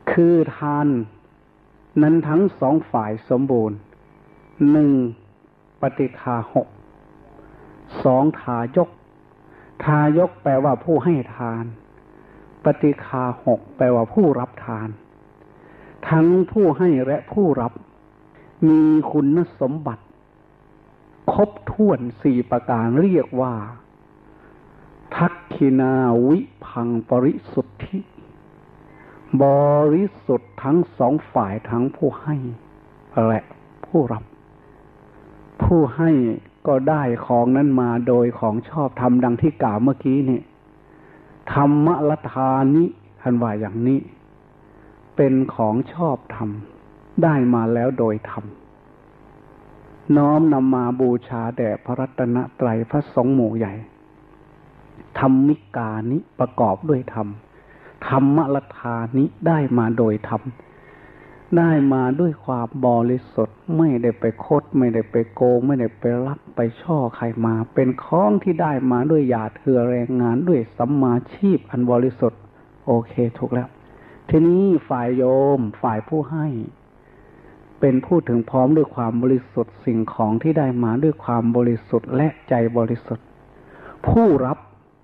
คือทานนั้นทั้งสองฝ่ายสมบูรณ์หนึ่งปฏิฆาหกสองทายกทายกแปลว่าผู้ให้ทานปฏิฆาหกแปลว่าผู้รับทานทั้งผู้ให้และผู้รับมีคุณสมบัติครบถ้วนสี่ประการเรียกว่าทักขินาวิภังปริสุทธิบริสุทธิ์ทั้งสองฝ่ายทั้งผู้ให้และผู้รับผู้ให้ก็ได้ของนั้นมาโดยของชอบธรรมดังที่กล่าวเมื่อกี้นี่ธรรมละทานิท่านว่าอย่างนี้เป็นของชอบธรรมได้มาแล้วโดยธรรมน้อมนำมาบูชาแด่พระรัตนตรัยพระสงฆ์หมู่ใหญ่ธรรมิกานิประกอบด้วยธรรมธรรมละทานิได้มาโดยธรรมได้มาด้วยความบริสุทธิ์ไม่ได้ไปคดไม่ได้ไปโกงไม่ได้ไปลักไปช่อใครมาเป็นของที่ได้มาด้วยหยาดเหงื่อแรงงานด้วยสัมมาชีพอันบริสุทธิ์โอเคถูกแล้วทีนี้ฝ่ายโยมฝ่ายผู้ให้เป็นผู้ถึงพร้อมด้วยความบริสุทธิ์สิ่งของที่ได้มาด้วยความบริสุทธิ์และใจบริสุทธิ์ผู้รับ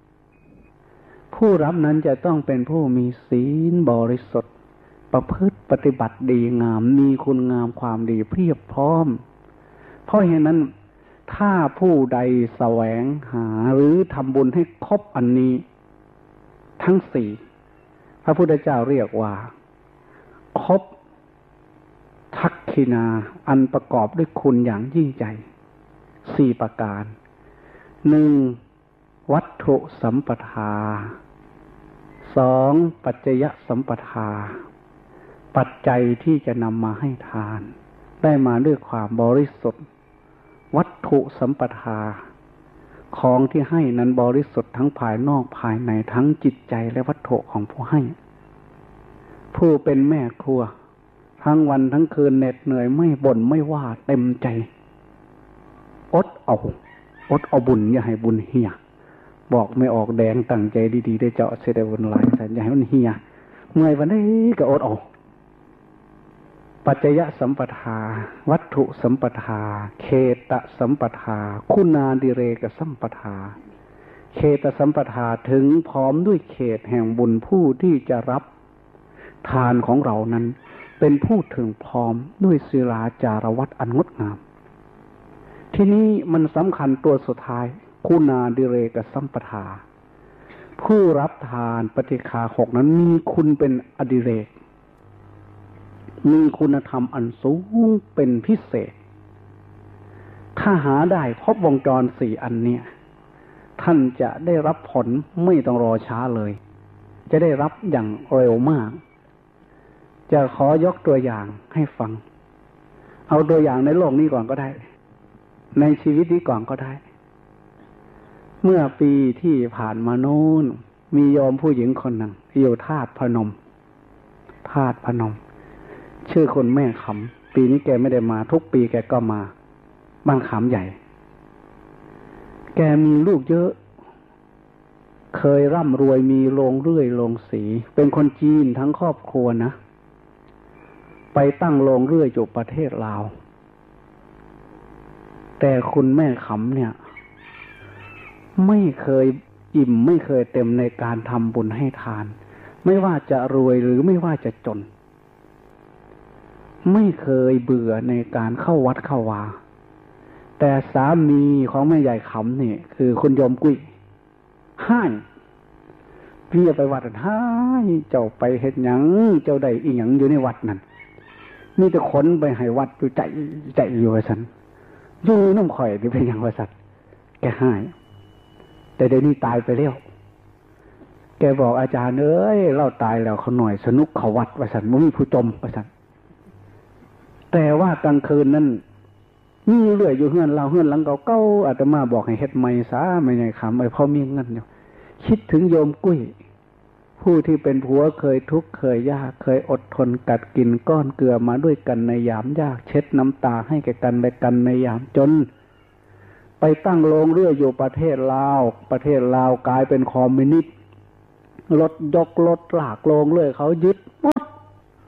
นั้นจะต้องเป็นผู้มีศีลบริสุทธิ์ประพฤติปฏิบัติดีงามมีคุณงามความดีเพียบพร้อมเพราะเหตุนั้นถ้าผู้ใดแสวงหาหรือทำบุญให้ครบอันนี้ทั้งสี่พระพุทธเจ้าเรียกว่าครบทักขินาอันประกอบด้วยคุณอย่างยิ่งใหญ่สี่ประการหนึ่งวัตถุสัมปทาสองปัจจยสัมปทาปัจจัยที่จะนำมาให้ทานได้มาด้วยความบริสุทธิ์วัตถุสัมปทาของที่ให้นั้นบริสุทธิ์ทั้งภายนอกภายในทั้งจิตใจและวัตถุของผู้ให้ผู้เป็นแม่ครัวทั้งวันทั้งคืนเหน็ดเหนื่อยไม่บ่นไม่ว่าเต็มใจอดเอาบุญอย่าให้บุญเหี่ยบอกไม่ออกแดงตั้งใจดีๆได้เจาะเสด็จบุญหลายแต่อย่าให้มันเหี่ยเมื่อยวันนี้ก็อดเอาปัจจยสัมปทาวัตถุสัมปทาเขตสัมปทาคุณาดิเรกสัมปทาเขตสัมปทาถึงพร้อมด้วยเขตแห่งบุญผู้ที่จะรับทานของเรานั้นเป็นผู้ถึงพร้อมด้วยศีลาจารวัตรอันงดงามที่นี้มันสำคัญตัวสุดท้ายคุณาดิเรกสัมปทาผู้รับทานปฏิฆาหกนั้นมีคุณเป็นอดิเรกมีคุณธรรมอันสูงเป็นพิเศษถ้าหาได้ครบวงจรสี่อันเนี้ยท่านจะได้รับผลไม่ต้องรอช้าเลยจะได้รับอย่างเร็วมากจะขอยกตัวอย่างให้ฟังเอาตัวอย่างในโลกนี้ก่อนก็ได้ในชีวิตนี้ก่อนก็ได้เมื่อปีที่ผ่านมาโน้นมีโยมผู้หญิงคนหนึ่งอยู่ธาตุพนมชื่อคนแม่ขำปีนี้แกไม่ได้มาทุกปีแกก็มาบ้านขำใหญ่แกมีลูกเยอะเคยร่ำรวยมีโรงเรื่อยโรงสีเป็นคนจีนทั้งครอบครัวนะไปตั้งโรงเรื่อยอยู่ประเทศลาวแต่คุณแม่ขำเนี่ยไม่เคยอิ่มไม่เคยเต็มในการทำบุญให้ทานไม่ว่าจะรวยหรือไม่ว่าจะจนไม่เคยเบื่อในการเข้าวัดเข้าวาแต่สามีของแม่ใหญ่ขำนี่คือคุณโยมกุ้ยห้ายเรียกไปวัดห้ายเจ้าไปเฮ็ดหยังเจ้าได้อีหยังอยู่ในวัดนั่นมีแต่คนไปให้วัดอยู่ใจอยู่ว่าซั่นอยู่น้ำข่อยที่เป็นหยังว่าซั่นแกห้ายแต่เดี๋ยวนี้ตายไปแล้วแกบอกอาจารย์เอ้ยเราตายแล้วเขาหน่อยสนุกเขาวัดว่าซั่นบ่มีผู้จมว่าซั่นแต่ว่ากลางคืนนั้นมีเรื่อยอยู่เฮือนเราเฮือนหลังเก่าๆอาตมาบอกให้เฮ็ดใหม่ซะไม่ใช่ขำไอ้พอมีเงินอยู่คิดถึงโยมกุ้ยผู้ที่เป็นผัวเคยทุกข์เคยยากเคยอดทนกัดกินก้อนเกลือมาด้วยกันในยามยากเช็ดน้ำตาให้แก่กันและกันในยามจนไปตั้งโรงเรื่อยอยู่ประเทศลาวกลายเป็นคอมมิวนิสต์รถยกรถลากโรงเรื่อยเขายึดหมด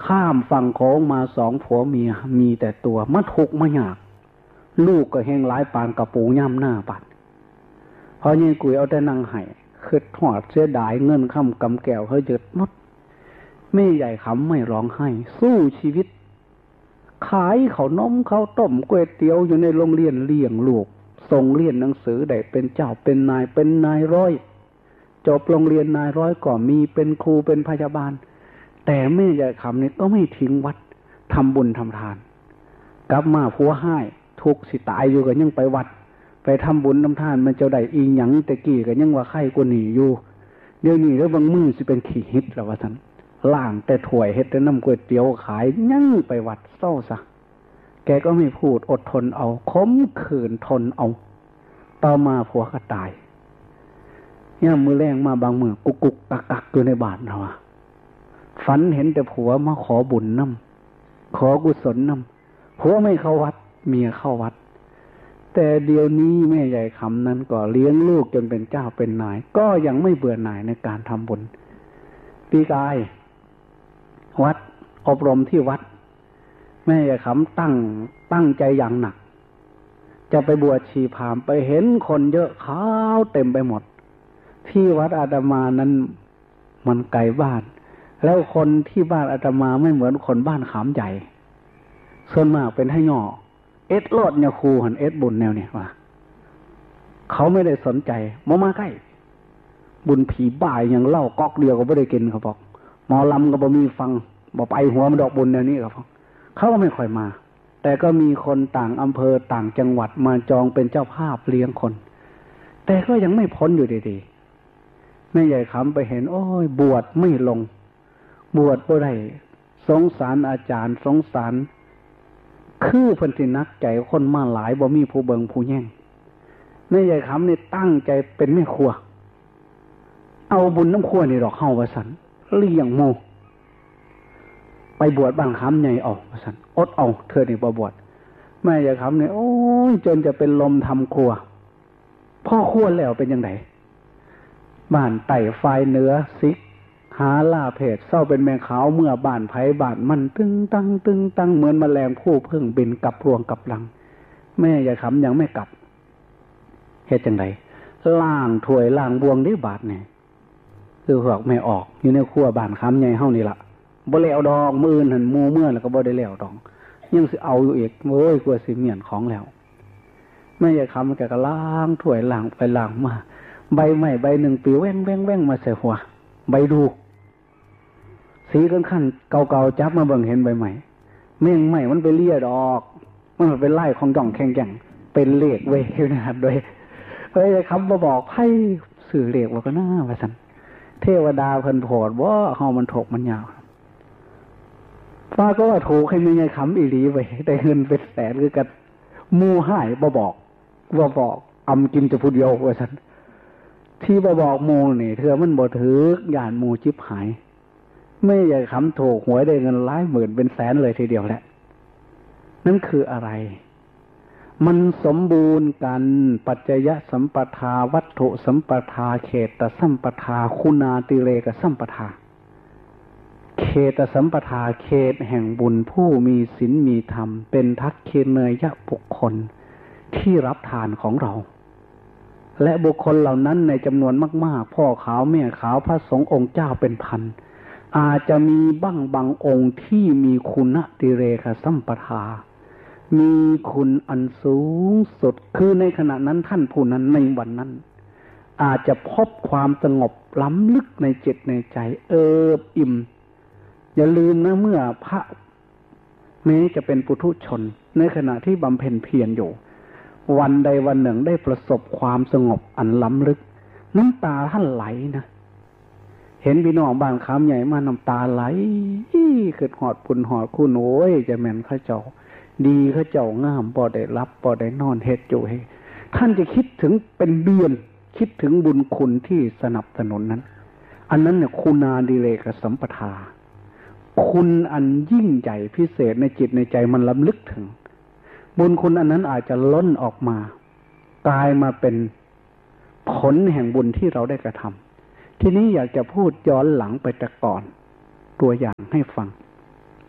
ข้ามฝั่งโขงมาสองผัวเมียมีแต่ตัวมาทุกข์มายากลูกก็แห้งหลายปานกระปูย่ำหน้าปัดพอเนี่ยกุยเอาแต่นั่งไห้คือหอดเสียดายเงินค่ำกำแก้วเขาเจิดมดแม่ใหญ่ขำไม่ร้องไห้สู้ชีวิตขายเขานมเขาต้มก๋วยเตี๋ยวอยู่ในโรงเรียนเลี้ยงลูกส่งเรียนหนังสือได้เป็นเจ้าเป็นนายร้อยจบโรงเรียนนายร้อยก็มีเป็นครูเป็นพยาบาลแต่แม่ใหญ่คำนี้ก็ไม่ทิ้งวัดทำบุญทำทานกลับมาผัวให้ทุกสิตายอยู่กันยังไปวัดไปทำบุญทำทานมันเจ้าได้อีหยังแต่กี้กันยังว่าไข้กว่าหนีอยู่เดี๋ยวนี้แล้วบางมือสิเป็นขี้ฮิตแล้วว่าท่านล่างแต่ถ้วยเฮ็ดแต่น้ำก๋วยเตี๋ยวขายยังไปวัดเศร้าซะแกก็ไม่พูดอดทนเอาขมขืนทนเอาต่อมาผัวก็ตายย่ามมือแรงมาบางมือกุกกักอยู่ในบาทเราฝันเห็นแต่ผัวมาขอบุญน้ำขอกุศลน้ำผัวไม่เข้าวัดเมียเข้าวัดแต่เดี๋ยวนี้แม่ใหญ่คำนั้นก็เลี้ยงลูกจนเป็นเจ้าเป็นนายก็ยังไม่เบื่อหน่ายในการทำบุญปีกายวัดอบรมที่วัดแม่ใหญ่คำตั้งใจอย่างหนักจะไปบวชชีพราหมณ์ไปเห็นคนเยอะขาวเต็มไปหมดที่วัดอาตมานั้นมันไกลบ้านแล้วคนที่บ้านอาตมาไม่เหมือนคนบ้านขามใหญ่ส่วนมากเป็นให้ย่อเอ็ดโลดเนี่ยครูหันเอ็ดบุญแนวเนี่ยว่าเขาไม่ได้สนใจมาใกล้บุญผีบ่ายอย่างเล่าก๊อกเดียวก็ไม่ได้กินเขาบอกหมอลำก็บ่มีฟังบ่ไปหัวมันดอกบุญแนวนี้ครับเขาก็ไม่ค่อยมาแต่ก็มีคนต่างอำเภอต่างจังหวัดมาจองเป็นเจ้าภาพเลี้ยงคนแต่ก็ยังไม่พ้นอยู่ดีๆแม่ใหญ่คำไปเห็นโอ้ยบวชไม่ลงบวชบ่ได้สงสารอาจารย์สงสารคือเพิ่นสินักใจคนมาหลายบ่มีผู้เบิงผู้แย่งแม่ใหญ่คำนี่ตั้งใจเป็นแม่ครัวเอาบุญน้ำครัวนี่ดอกเฮาว่าซั่นเลี้ยงหมู่ไปบวชบ้านคำใหญ่ออกว่าซั่นอดเอาเธอนี่บ่บวชแม่ใหญ่คำนี่โอ้ยจนจะเป็นลมทำครัวพ่อครัวแล้วเป็นจังไดบ้านไต่ไฟเหนือซิกหาล่าเพศเศร้าเป็นแมงขาวเมื่อบ้านไผบ้านมันตึงตั้งเหมือนแมลงผู้เพิ่งบินกลับรวงกลับหลังแม่อย่าขำยังไม่กลับเฮ็ดจังไดล่างถ้วยล่างบวงได้บาดเนี่ยคือหอกไม่ออกอยู่ในครัวบ้านคำใหญ่เฮานี่ล่ะบ่แล้วดอกมื้ออื่นหั่นหมู่เมื่อแล้วก็บ่ได้แล้วดอกยังสิเอาอยู่อีกโอ้ยกลัวสิเมียนของแล้วแม่อย่าขำแกก็ล้างถ้วยล้างไปล้างมาใบไม้ใบหนึ่งปิวแว่งมาใส่หัวใบดูสีขั้นเก่าๆจับมาเบิ่งเห็นใบใหม่แม่งใหม่มันไปเลียดออกมันเป็นไล่ของจ่องแข่งแก่งเป็นเลขเว้ยนะครับโดยเฮ้ยคำมาบอกไพ่สื่อเลขว่าก็น่าว่าสันเทวดาเพิ่นโผดว่าเฮามันถกมันยาวฟ้าก็ว่าถูกให้มีไงคำอีหลีไว้แต่เงินเป็นแสนคือกันมูหายบ่บอกอำกินจะพูดเดียวว่าสันที่บ่บอกโมนี่เธอมันบ่ถือยานโมจิบหายไม่อยากคำถูกหวยได้เงินหลายหมื่นเป็นแสนเลยทีเดียวแหละนั่นคืออะไรมันสมบูรณ์กันปัจจยสัมปทาวัตถุสัมปทาเขตสัมปทาคุณาติเรกสัมปทาเขตสัมปทาเขตแห่งบุญผู้มีศีลมีธรรมเป็นทักเคนเนยยะบุคคลที่รับทานของเราและบุคคลเหล่านั้นในจำนวนมากๆพ่อขาวแม่ขาวพระสงฆ์องค์เจ้าเป็นพันอาจจะมีบางองค์ที่มีคุณติเรกสัมปทามีคุณอันสูงสุดคือในขณะนั้นท่านผู้นั้นในวันนั้นอาจจะพบความสงบล้ำลึกในจิตในใจอิ่มอย่าลืมนะเมื่อพระแม้จะเป็นปุถุชนในขณะที่บำเพ็ญเพียรอยู่วันใดวันหนึ่งได้ประสบความสงบอันล้ำลึกน้ำตาท่านไหลนะเห็นพี่น้องบ้านคำใหญ่มาน้ำตาไหลเกิดหอดปุ่นหอดคู่โน้ยจะแม่นข้าเจ้าดีข้าเจ้างามพอได้รับพอได้นอนเฮ็ดอยู่ให้ท่านจะคิดถึงเป็นเดือนคิดถึงบุญคุณที่สนับสนุนนั้นอันนั้นเนี่ยคุณาดิเรกสัมปทาคุณอันยิ่งใหญ่พิเศษในจิตในใจมันล้ำลึกถึงบุญคุณอันนั้นอาจจะล้นออกมากลายมาเป็นผลแห่งบุญที่เราได้กระทำทีนี้อยากจะพูดย้อนหลังไปแต่ก่อนตัวอย่างให้ฟัง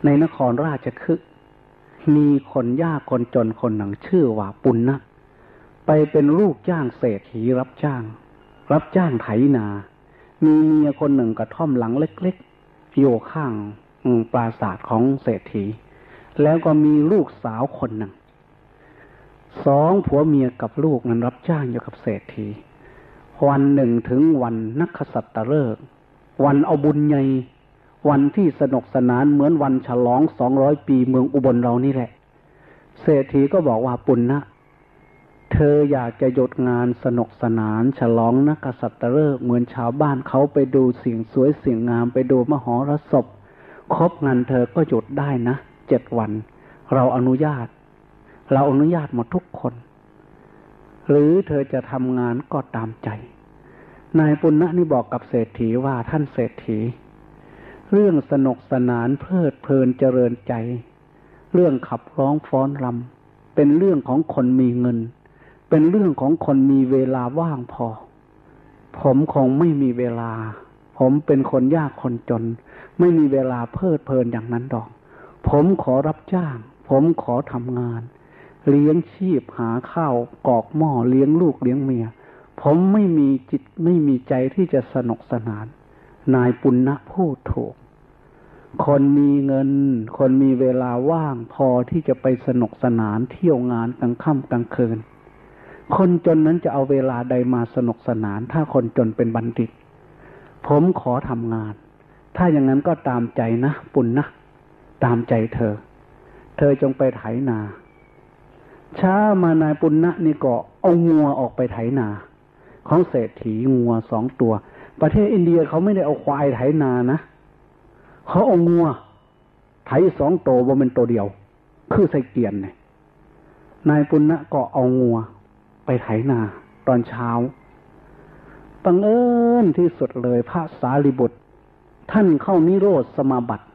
ในนครราชคฤห์มีคนยากคนจนคนหนึ่งชื่อว่าปุณณะไปเป็นลูกจ้างเศรษฐีรับจ้างไถนามีเมียคนหนึ่งกระท่อมหลังเล็กๆอยู่ข้างปราสาทของเศรษฐีแล้วก็มีลูกสาวคนหนึ่งสองผัวเมียกับลูกนั้นรับจ้างอยู่กับเศรษฐีวันหนึ่งถึงวันนักษัตฤกษ์วันเอาบุญใหญ่วันที่สนุกสนานเหมือนวันฉลอง200 ปีเมืองอุบลเรานี่แหละเศรษฐีก็บอกว่าปุณณะเธออยากจะหยุดงานสนุกสนานฉลองนักษัตฤกษ์เหมือนชาวบ้านเขาไปดูสิ่งสวยสิ่งงามไปดูมหรสพครบงานเธอก็หยุดได้นะ7 วันเราอนุญาตหมดทุกคนหรือเธอจะทำงานก็ตามใจนายปุณณะนี่บอกกับเศรษฐีว่าท่านเศรษฐีเรื่องสนุกสนานเพลิดเพลินเจริญใจเรื่องขับร้องฟ้อนรำเป็นเรื่องของคนมีเงินเป็นเรื่องของคนมีเวลาว่างพอผมคงไม่มีเวลาผมเป็นคนยากคนจนไม่มีเวลาเพลิดเพลินอย่างนั้นดอกผมขอรับจ้างผมขอทำงานเลี้ยงชีพหาข้าวกรอกหม้อเลี้ยงลูกเลี้ยงเมียผมไม่มีจิตไม่มีใจที่จะสนุกสนานนายปุณณะพูดถูกคนมีเงินคนมีเวลาว่างพอที่จะไปสนุกสนานเที่ยวงานกลางค่ำกลางคืนคนจนนั้นจะเอาเวลาใดมาสนุกสนานถ้าคนจนเป็นบัณฑิตผมขอทำงานถ้าอย่างนั้นก็ตามใจนะปุณณะตามใจเธอจงไปไถนาช้ามานายปุณณะนี่ก็เอางัวออกไปไถนาของเศรษฐีงัว2 ตัวประเทศอินเดียเขาไม่ได้เอาควายไถนานะเขาเอางัวไถ2 ตัวบ่เป็นตัวเดียวคือใส่เกียนเนี่ยนายปุณณะก็เอางัวไปไถนาตอนเช้าบังเอิญที่สุดเลยพระสารีบุตรท่านเข้านิโรธสมาบัติ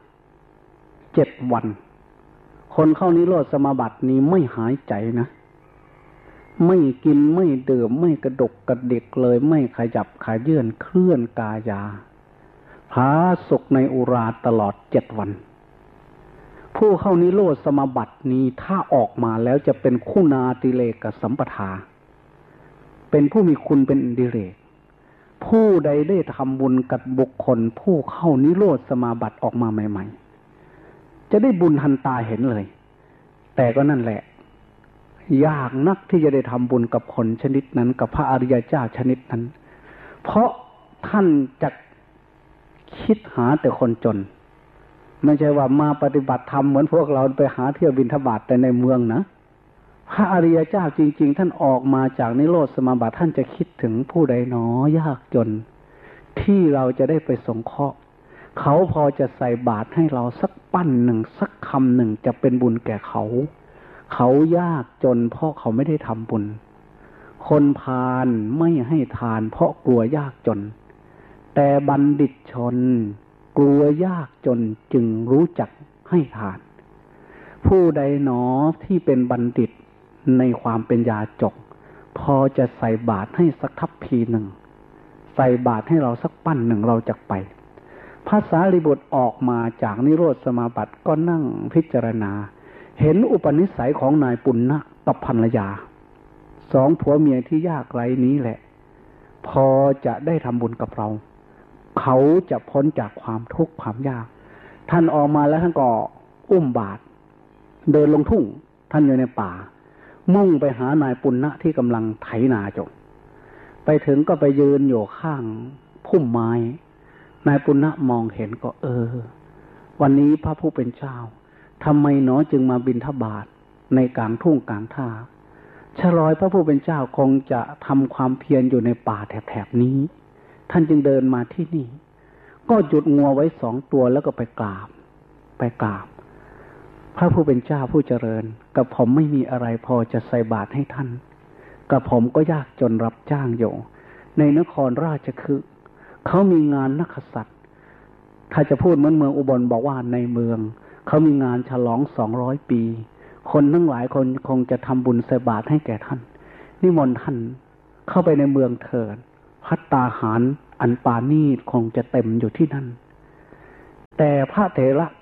7 วันคนเข้านิโรธสมาบัตินี้ไม่หายใจนะไม่กินไม่ดื่มไม่กระดกกระดิกเลยไม่ขยับขยื่นเคลื่อนกายาผาสุกในอุราตลอด7 วันผู้เข้านิโรธสมาบัตินี้ถ้าออกมาแล้วจะเป็นคุณาติเลกสัมปทาเป็นผู้มีคุณเป็นอดิเรกผู้ใดได้ทำบุญกับบุคคลผู้เข้านิโรธสมาบัติออกมาใหม่ๆจะได้บุญทันตาเห็นเลยแต่ก็นั่นแหละยากนักที่จะได้ทำบุญกับคนชนิดนั้นกับพระอริยเจ้าชนิดนั้นเพราะท่านจะคิดหาแต่คนจนไม่ใช่ว่ามาปฏิบัติธรรมเหมือนพวกเราไปหาเที่ยวบิณฑบาตแต่ในเมืองนะพระอริยเจ้าจริงๆท่านออกมาจากนิโรธสมาบัติท่านจะคิดถึงผู้ใดหนอยากจนที่เราจะได้ไปสงเคราะห์เขาพอจะใส่บาตรให้เราสักปั้นหนึ่งสักคำหนึ่งจะเป็นบุญแก่เขายากจนเพราะเขาไม่ได้ทำบุญคนพาลไม่ให้ทานเพราะกลัวยากจนแต่บัณฑิตชนกลัวยากจนจึงรู้จักให้ทานผู้ใดหนอที่เป็นบัณฑิตในความเป็นยาจกพอจะใส่บาตรให้สักทัพพีหนึ่งใส่บาตรให้เราสักปั้นหนึ่งเราจะไปพระสารีบุตรออกมาจากนิโรธสมาบัติก็นั่งพิจารณาเห็นอุปนิสัยของนายปุณณะกับภรรยา2 ผัวเมียที่ยากไร้นี้แหละพอจะได้ทำบุญกับเราเขาจะพ้นจากความทุกข์ความยากท่านออกมาแล้วท่านก็อุ้มบาตรเดินลงทุ่งท่านอยู่ในป่ามุ่งไปหานายปุณณะที่กำลังไถนาจงไปถึงก็ไปยืนอยู่ข้างพุ่มไม้นายปุณณะมองเห็นก็วันนี้พระผู้เป็นเจ้าทำไมหนอจึงมาบิณฑบาตในกลางทุ่งกลางท่าชลอยพระผู้เป็นเจ้าคงจะทำความเพียรอยู่ในป่าแถบๆนี้ท่านจึงเดินมาที่นี่ก็หยุดงัวไว้2 ตัวแล้วก็ไปกราบพระผู้เป็นเจ้าผู้เจริญกับผมไม่มีอะไรพอจะใส่บาตรให้ท่านกับผมก็ยากจนรับจ้างอยู่ในนครราชคฤห์เขามีงานนักษัตริย์ถ้าจะพูดเหมือนเมืองอุบลบอกว่าในเมืองเขามีงานฉลอง200 ปีคนทั้งหลายคนคงจะทำบุญใส่บาตรให้แก่ท่านนิมนต์ท่านเข้าไปในเมืองเถิดภัตตาหารอันปาณีตคงจะเต็มอยู่ที่นั่นแต่พระเถระกลับเฉ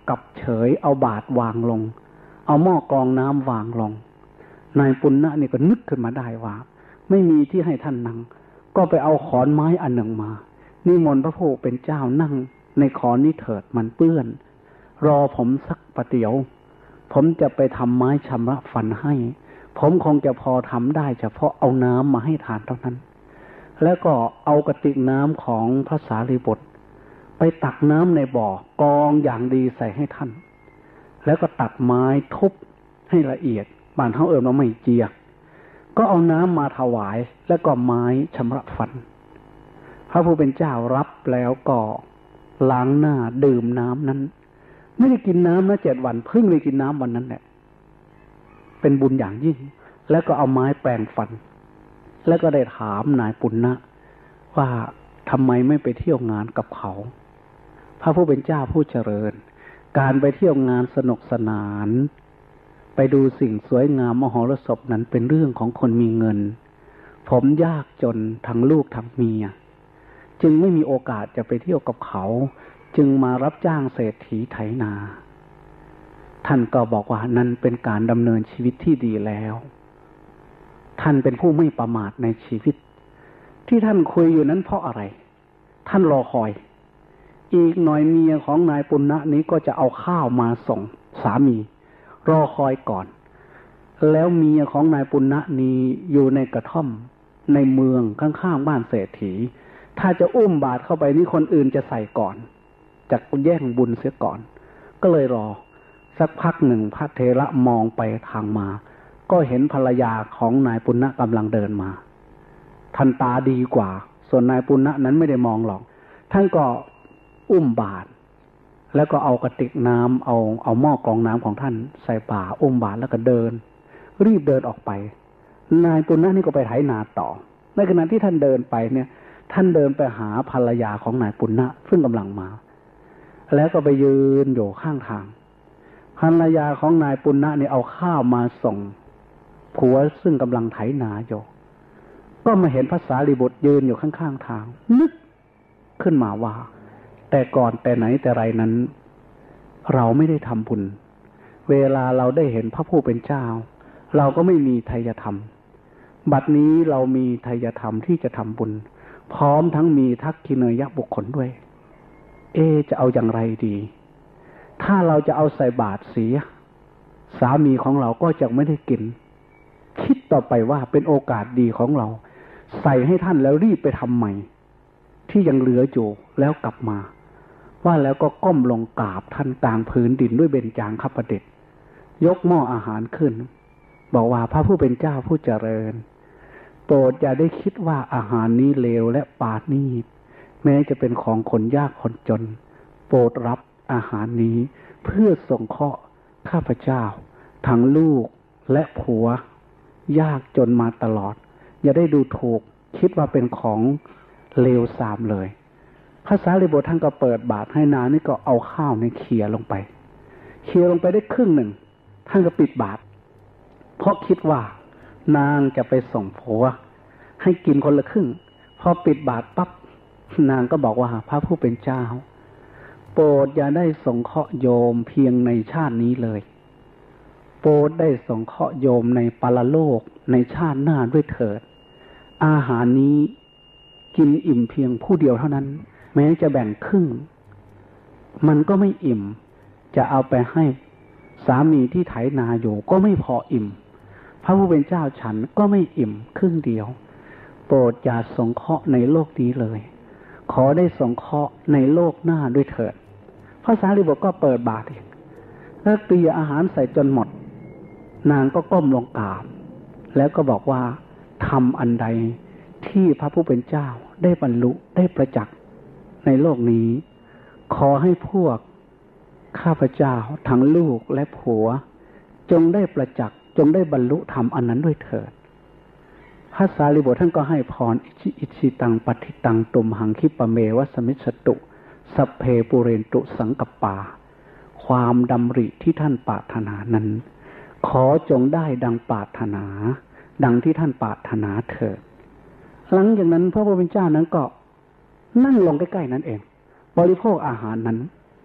ฉยๆเอาบาตรวางลงเอาหม้อกรองน้ำวางลงนายปุณณะนี่ก็นึกขึ้นมาได้ว่าไม่มีที่ให้ท่านนั่งก็ไปเอาขอนไม้อันหนึ่งมานิมนต์พระผู้เป็นเจ้านั่งในขอนนี้เถิดมันเปื้อนรอผมสักประเดี๋ยวผมจะไปทำไม้ชำระฟันให้ผมคงจะพอทำได้เฉพาะเอาน้ำมาให้ทานเท่านั้นแล้วก็เอากระติกน้ำของพระสารีบุตรไปตักน้ำในบ่อกรองอย่างดีใส่ให้ท่านแล้วก็ตัดไม้ทุบให้ละเอียดบ้านเขาว่าไม่เจียกก็เอาน้ำมาถวายแล้วก็ไม้ชำระฟันพระผู้เป็นเจ้ารับแล้วก็ล้างหน้าดื่มน้ำนั้นไม่ได้กินน้ำนะ7 วันเพิ่งได้กินน้ำวันนั้นแหละเป็นบุญอย่างยิ่งแล้วก็เอาไม้แปรงฟันแล้วก็ได้ถามนายปุณณะว่าทำไมไม่ไปเที่ยวงานกับเขาพระผู้เป็นเจ้าผู้เจริญการไปเที่ยวงานสนุกสนานไปดูสิ่งสวยงามมหรสพนั้นเป็นเรื่องของคนมีเงินผมยากจนทั้งลูกทั้งเมียจึงไม่มีโอกาสจะไปเที่ยวกับเขาจึงมารับจ้างเศรษฐีไถนาท่านก็บอกว่านั่นเป็นการดำเนินชีวิตที่ดีแล้วท่านเป็นผู้ไม่ประมาทในชีวิตที่ท่านคุยอยู่นั้นเพราะอะไรท่านรอคอยอีกหน่อยเมียของนายปุณณะนี้ก็จะเอาข้าวมาส่งสามีรอคอยก่อนแล้วเมียของนายปุณณะนี้อยู่ในกระท่อมในเมืองข้างๆบ้านเศรษฐีถ้าจะอุ้มบาตรเข้าไปนี่คนอื่นจะใส่ก่อนจะแย่งบุญเสียก่อนก็เลยรอสักพักหนึ่งพระเถระมองไปทางมาก็เห็นภรรยาของนายปุณณะกำลังเดินมาท่านตาดีกว่าส่วนนายปุณณะนั้นไม่ได้มองหรอกท่านก็อุ้มบาตรแล้วก็เอากระติกน้ำเอาหม้อกรองน้ำของท่านใส่ป่าอุ้มบาตรแล้วก็เดินรีบเดินออกไปนายปุณณะนี่ก็ไปไถนาต่อในขณะที่ท่านเดินไปเนี่ยท่านเดินไปหาภรรยาของนายปุณณะซึ่งกำลังมาแล้วก็ไปยืนอยู่ข้างทางภรรยาของนายปุณณะนี่เอาข้าวมาส่งผัวซึ่งกำลังไถนาอยู่ก็มาเห็นพระสารีบุตรยืนอยู่ข้างๆทางนึกขึ้นมาว่าแต่ก่อนแต่ไหนแต่ไรนั้นเราไม่ได้ทำบุญเวลาเราได้เห็นพระผู้เป็นเจ้าเราก็ไม่มีไทยธรรมบัดนี้เรามีไทยธรรมที่จะทำบุญพร้อมทั้งมีทักขิเนยบุคคลด้วยจะเอาอย่างไรดีถ้าเราจะเอาใส่บาตรเสียสามีของเราก็จะไม่ได้กินคิดต่อไปว่าเป็นโอกาสดีของเราใส่ให้ท่านแล้วรีบไปทำใหม่ที่ยังเหลืออยู่แล้วกลับมาว่าแล้วก็ก้มลงกราบท่านกลางพื้นดินด้วยเบญจางคประดิษฐ์ยกหม้ออาหารขึ้นบอกว่าพระผู้เป็นเจ้าผู้เจริญโปรดอย่าได้คิดว่าอาหารนี้เลวและปาณีตแม้จะเป็นของคนยากคนจนโปรดรับอาหารนี้เพื่อสงเคราะห์ข้าพเจ้าทั้งลูกและผัวยากจนมาตลอดอย่าได้ดูถูกคิดว่าเป็นของเลวทรามเลยพระสารีบุตรท่านก็เปิดบาตรให้นางนี่ก็เอาข้าวในเขี่ยลงไปได้ครึ่งหนึ่งท่านก็ปิดบาตรเพราะคิดว่านางจะไปส่งผัวให้กินคนละครึ่งพอปิดบาตรปั๊บนางก็บอกว่าพระผู้เป็นเจ้าโปรดอย่าได้สงเคราะห์โยมเพียงในชาตินี้เลยโปรดได้สงเคราะห์โยมในปรโลกในชาติหน้าด้วยเถิดอาหารนี้กินอิ่มเพียงผู้เดียวเท่านั้นแม้จะแบ่งครึ่งมันก็ไม่อิ่มจะเอาไปให้สามีที่ไถนาอยู่ก็ไม่พออิ่มพระผู้เป็นเจ้าฉันก็ไม่อิ่มครึ่งเดียวโปรดอย่าสงเคราะห์ในโลกนี้เลยขอได้สงเคราะห์ในโลกหน้าด้วยเถิดพระสารีบุตรก็เปิดบาตรอีกแล้วเตรียมอาหารใส่จนหมดนางก็ก้มลงกราบแล้วก็บอกว่าทำอันใดที่พระผู้เป็นเจ้าได้บรรลุได้ประจักษ์ในโลกนี้ขอให้พวกข้าพเจ้าทั้งลูกและผัวจงได้ประจักษ์จงได้บรรลุธรรมอันนั้นด้วยเถิดพระสารีบุตรท่านก็ให้พรอิชิตังปฏิตังตุมหังคิปะเมวะสมิสตุสัพเพปุเรนตุสังกปาความดำริที่ท่านปรารถนานั้นขอจงได้ดังปรารถนาดังที่ท่านปรารถนาเถิดหลังจากนั้นพระผู้เป็นเจ้านั้นก็นั่งลงใกล้ๆนั่นเองบริโภคอาหารนั้น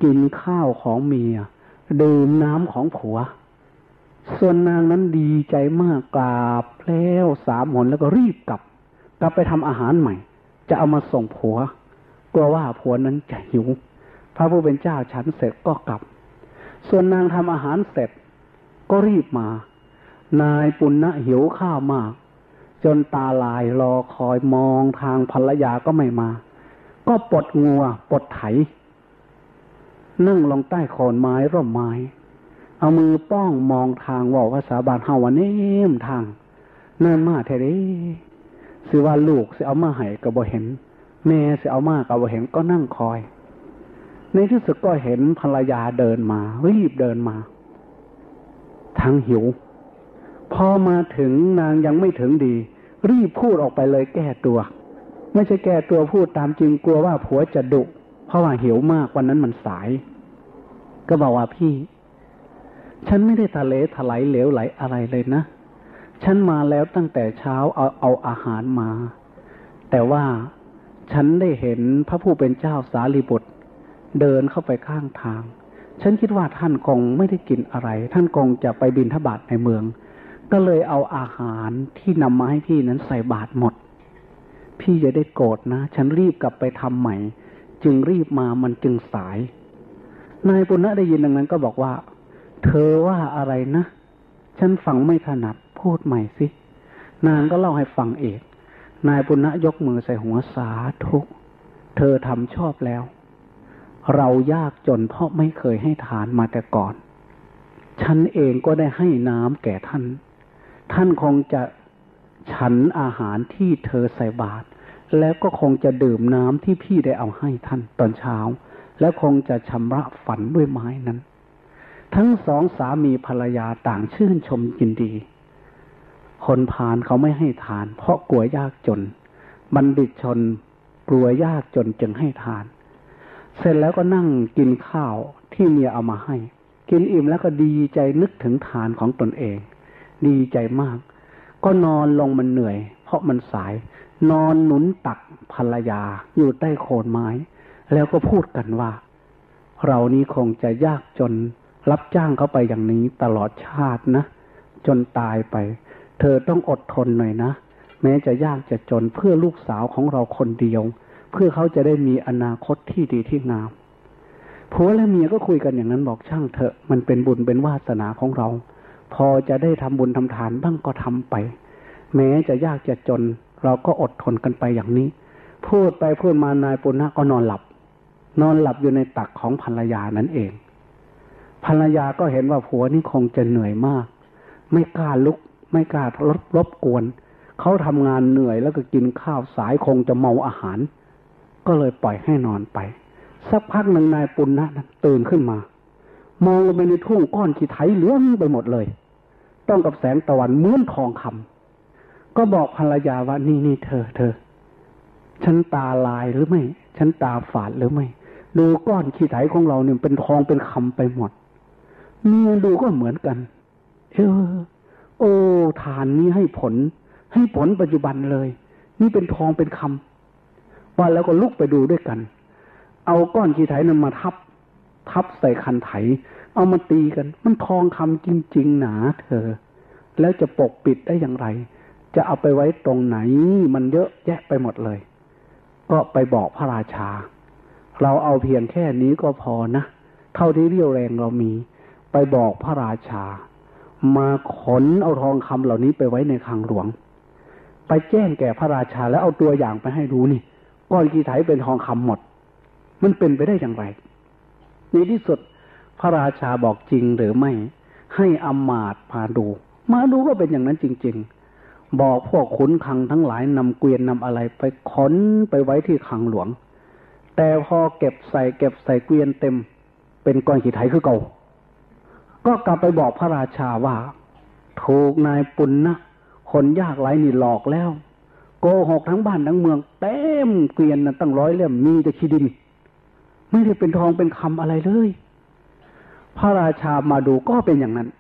กินข้าวของเมียดื่มน้ำของผัวส่วนนางนั้นดีใจมากกราบแล้ว3 หนแล้วก็รีบกลับไปทำอาหารใหม่จะเอามาส่งผัวกลัวว่าผัวนั้นจะหิวพระผู้เป็นเจ้าฉันเสร็จก็กลับส่วนนางทำอาหารเสร็จก็รีบมานายปุณณะหิวข้าวมากจนตาลายรอคอยมองทางภรรยาก็ไม่มาก็ปลดงัวปลดไถนั่งลงใต้โคนไม้ร่มไม้เอามือป้องมองทางว่าภาษาบาลเฮาว่าเนมทางนั่นมาแท้เด้สิว่าลูกสิเอามาให้ก็บ่เห็นแม่สิเอามาก็บ่เห็นก็นั่งคอยในที่สุดก็เห็นภรรยาเดินมารีบเดินมาทั้งหิวพอมาถึงนางยังไม่ถึงดีรีบพูดออกไปเลยแก้ตัวไม่ใช่แก้ตัวพูดตามจริงกลัวว่าผัวจะดุเพราะว่าหิวมากวันนั้นมันสายก็บอกว่าพี่ฉันไม่ได้ทะเลถลายเหลวไหลอะไรเลยนะฉันมาแล้วตั้งแต่เช้าเอาอาหารมาแต่ว่าฉันได้เห็นพระผู้เป็นเจ้าสารีบุตรเดินเข้าไปข้างทางฉันคิดว่าท่านคงไม่ได้กินอะไรท่านคงจะไปบิณฑบาตในเมืองก็เลยเอาอาหารที่นำมาให้พี่นั้นใส่บาตรหมดพี่จะได้โกรธนะฉันรีบกลับไปทำใหม่จึงรีบมามันจึงสายนายปุณณะได้ยินดังนั้นก็บอกว่าเธอว่าอะไรนะฉันฟังไม่ถนัดพูดใหม่สินางก็เล่าให้ฟังเองนายปุณณะยกมือใส่หัวสาธุเธอทำชอบแล้วเรายากจนเพราะไม่เคยให้ทานมาแต่ก่อนฉันเองก็ได้ให้น้ำแก่ท่านท่านคงจะฉันอาหารที่เธอใส่บาตรแล้วก็คงจะดื่มน้ำที่พี่ได้เอาให้ท่านตอนเช้าแล้วคงจะชำระฝันด้วยไม้นั้นทั้งสองสามีภรรยาต่างชื่นชมยินดีคนพาลเขาไม่ให้ทานเพราะกลัวยากจนบัณฑิตชนกลัวยากจนจึงให้ทานเสร็จแล้วก็นั่งกินข้าวที่เมียเอามาให้กินอิ่มแล้วก็ดีใจนึกถึงทานของตนเองดีใจมากก็นอนลงมันเหนื่อยเพราะมันสายนอนหนุนตักภรรยาอยู่ใต้โคนไม้แล้วก็พูดกันว่าเรานี้คงจะยากจนรับจ้างเขาไปอย่างนี้ตลอดชาตินะจนตายไปเธอต้องอดทนหน่อยนะแม้จะยากจะจนเพื่อลูกสาวของเราคนเดียวเพื่อเขาจะได้มีอนาคตที่ดีที่งามผัวและเมียก็คุยกันอย่างนั้นบอกช่างเถอะมันเป็นบุญเป็นวาสนาของเราพอจะได้ทำบุญทำทานบ้างก็ทำไปแม้จะยากจะจนเราก็อดทนกันไปอย่างนี้พูดไปพูดมานายปุณณะก็นอนหลับอยู่ในตักของภรรยานั่นเองภรรยาก็เห็นว่าผัวนี่คงจะเหนื่อยมากไม่กล้าลุกไม่กล้ารบกวนเขาทำงานเหนื่อยแล้วก็กินข้าวสายคงจะเมาอาหารก็เลยปล่อยให้นอนไปสักพักหนึ่งนายปุณณะนั้นตื่นขึ้นมามองลงไปในทุ่งก้อนขี้ไถเหลืองไปหมดเลยต้องกับแสงตะวันเหมือนทองคำก็บอกภรรยาว่านี่เธอฉันตาลายหรือไม่ฉันตาฝาดหรือไม่ดูก้อนขี้ไถของเราเนี่ยเป็นทองเป็นคำไปหมดเมียดูก็เหมือนกันโอ้ทานนี้ให้ผลปัจจุบันเลยนี่เป็นทองเป็นคำว่าแล้วก็ลุกไปดูด้วยกันเอาก้อนขี้ไถนั้นมาทับใส่คันไถเอามาตีกันมันทองคำจริงๆหนาเธอแล้วจะปกปิดได้อย่างไรจะเอาไปไว้ตรงไหนมันเยอะแยะไปหมดเลยก็ไปบอกพระราชาเราเอาเพียงแค่นี้ก็พอนะเท่าที่เรี่ยวแรงเรามีไปบอกพระราชามาขนเอาทองคำเหล่านี้ไปไว้ในคลังหลวงไปแจ้งแก่พระราชาแล้วเอาตัวอย่างไปให้ดูนี่ก้อนขี้ไถเป็นทองคำหมดมันเป็นไปได้อย่างไรในที่สุดพระราชาบอกจริงหรือไม่ให้อมาตย์มาดูก็เป็นอย่างนั้นจริงๆบอกพวกขุนคลังทั้งหลายนำเกวียนนำอะไรไปขนไปไว้ที่คลังหลวงแต่พอเก็บใส่เกวียนเต็มเป็นก้อนขี้ไถคือเก่าก็กลับไปบอกพระราชาว่าถูกนายปุณณะคนยากไร้นี่หลอกแล้วโกหกทั้งบ้านทั้งเมืองเต็มเกวียนนั้นตั้ง100 เล่มมีแต่ขี้ดินไม่ได้เป็นทองเป็นคำอะไรเลยพระราชามาดูก็เป็นอย่างนั้น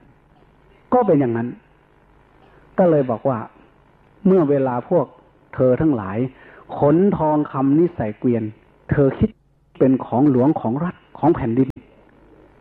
ก็เลยบอกว่าเมื่อเวลาพวกเธอทั้งหลายขนทองคำนี้ใส่เกวียนเธอคิดเป็นของหลวงของรัฐของแผ่นดิน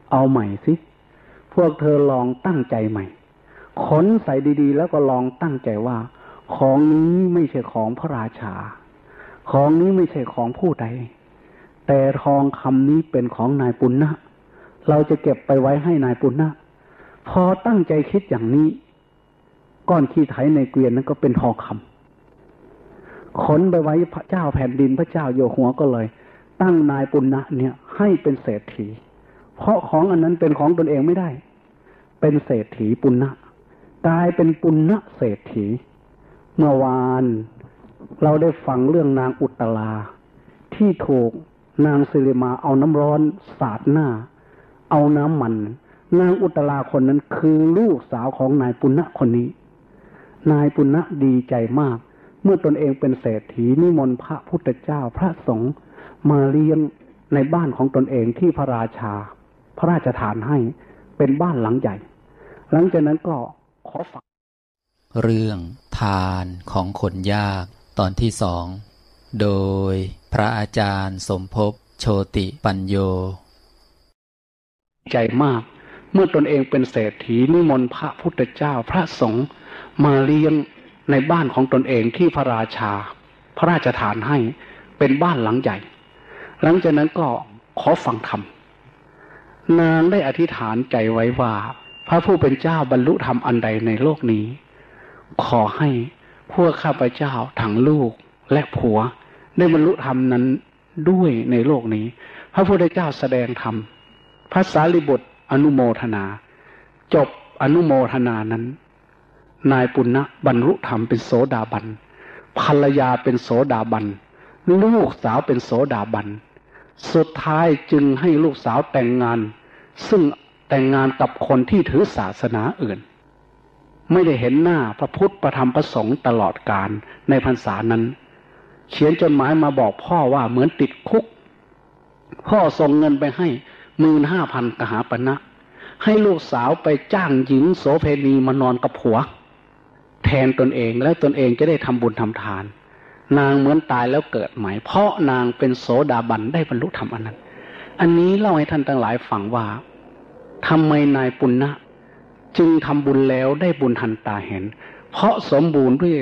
เอาใหม่สิพวกเธอลองตั้งใจใหม่ขนใส่ดีๆแล้วก็ลองตั้งใจว่าของนี้ไม่ใช่ของพระราชาของนี้ไม่ใช่ของผู้ใดแต่ทองคำนี้เป็นของนายปุณณะเราจะเก็บไปไว้ให้นายปุณณะพอตั้งใจคิดอย่างนี้ก้อนขี้ไถในเกวียนนั้นก็เป็นทองคำขนไปไว้พระเจ้าแผ่นดินพระเจ้าอยู่หัวก็เลยตั้งนายปุณณะเนี่ยให้เป็นเศรษฐีเพราะของอันนั้นเป็นของตนเองไม่ได้เป็นเศรษฐีปุณณะกลายเป็นปุณณะเศรษฐีเมื่อวานเราได้ฟังเรื่องนางอุตตราที่ถูกนางสิริมาเอาน้ำร้อนสาดหน้าเอาน้ำมันนางอุตตราคนนั้นคือลูกสาวของนายปุณณะคนนี้นายปุณณะดีใจมากเมื่อตนเองเป็นเศรษฐีนิมนต์พระพุทธเจ้าพระสงฆ์มาเลี้ยงในบ้านของตนเองที่พระราชาพระราชทานให้เป็นบ้านหลังใหญ่หลังจากนั้นก็ขอฟังเรื่องทานของคนยากตอนที่2โดยพระอาจารย์สมภพโชติปัญโยใจมากเมื่อตนเองเป็นเศรษฐีนิมนต์พระพุทธเจ้าพระสงฆ์มาเลี้ยงในบ้านของตนเองที่พระราชาพระราชทานให้เป็นบ้านหลังใหญ่หลังจากนั้นก็ขอฟังธรรมนางได้อธิษฐานใจไว้ว่าพระผู้เป็นเจ้าบรรลุธรรมอันใดในโลกนี้ขอให้พวกข้าพเจ้าทั้งลูกและผัวได้บรรลุธรรมนั้นด้วยในโลกนี้พระพุทธเจ้าแสดงธรรมพระสารีบุตรอนุโมทนาจบอนุโมทนานั้นนายปุณณะบรรลุธรรมเป็นโสดาบันภรรยาเป็นโสดาบันลูกสาวเป็นโสดาบันสุดท้ายจึงให้ลูกสาวแต่งงานซึ่งแต่งงานกับคนที่ถือศาสนาอื่นไม่ได้เห็นหน้าพระพุทธพระธรรมพระสงฆ์ตลอดกาลในพรรษานั้นเขียนจดหมายมาบอกพ่อว่าเหมือนติดคุกพ่อส่งเงินไปให้ 15,000 กหาปณะให้ลูกสาวไปจ้างหญิงโสเภณีมานอนกับผัวแทนตนเองและตนเองจะได้ทำบุญทำทานนางเหมือนตายแล้วเกิดใหม่เพราะนางเป็นโสดาบันได้บรรลุธรรมอันนั้นอันนี้เล่าให้ท่านทั้งหลายฟังว่าทำไมนายปุณณะจึงทำบุญแล้วได้บุญทันตาเห็นเพราะสมบูรณ์ด้วย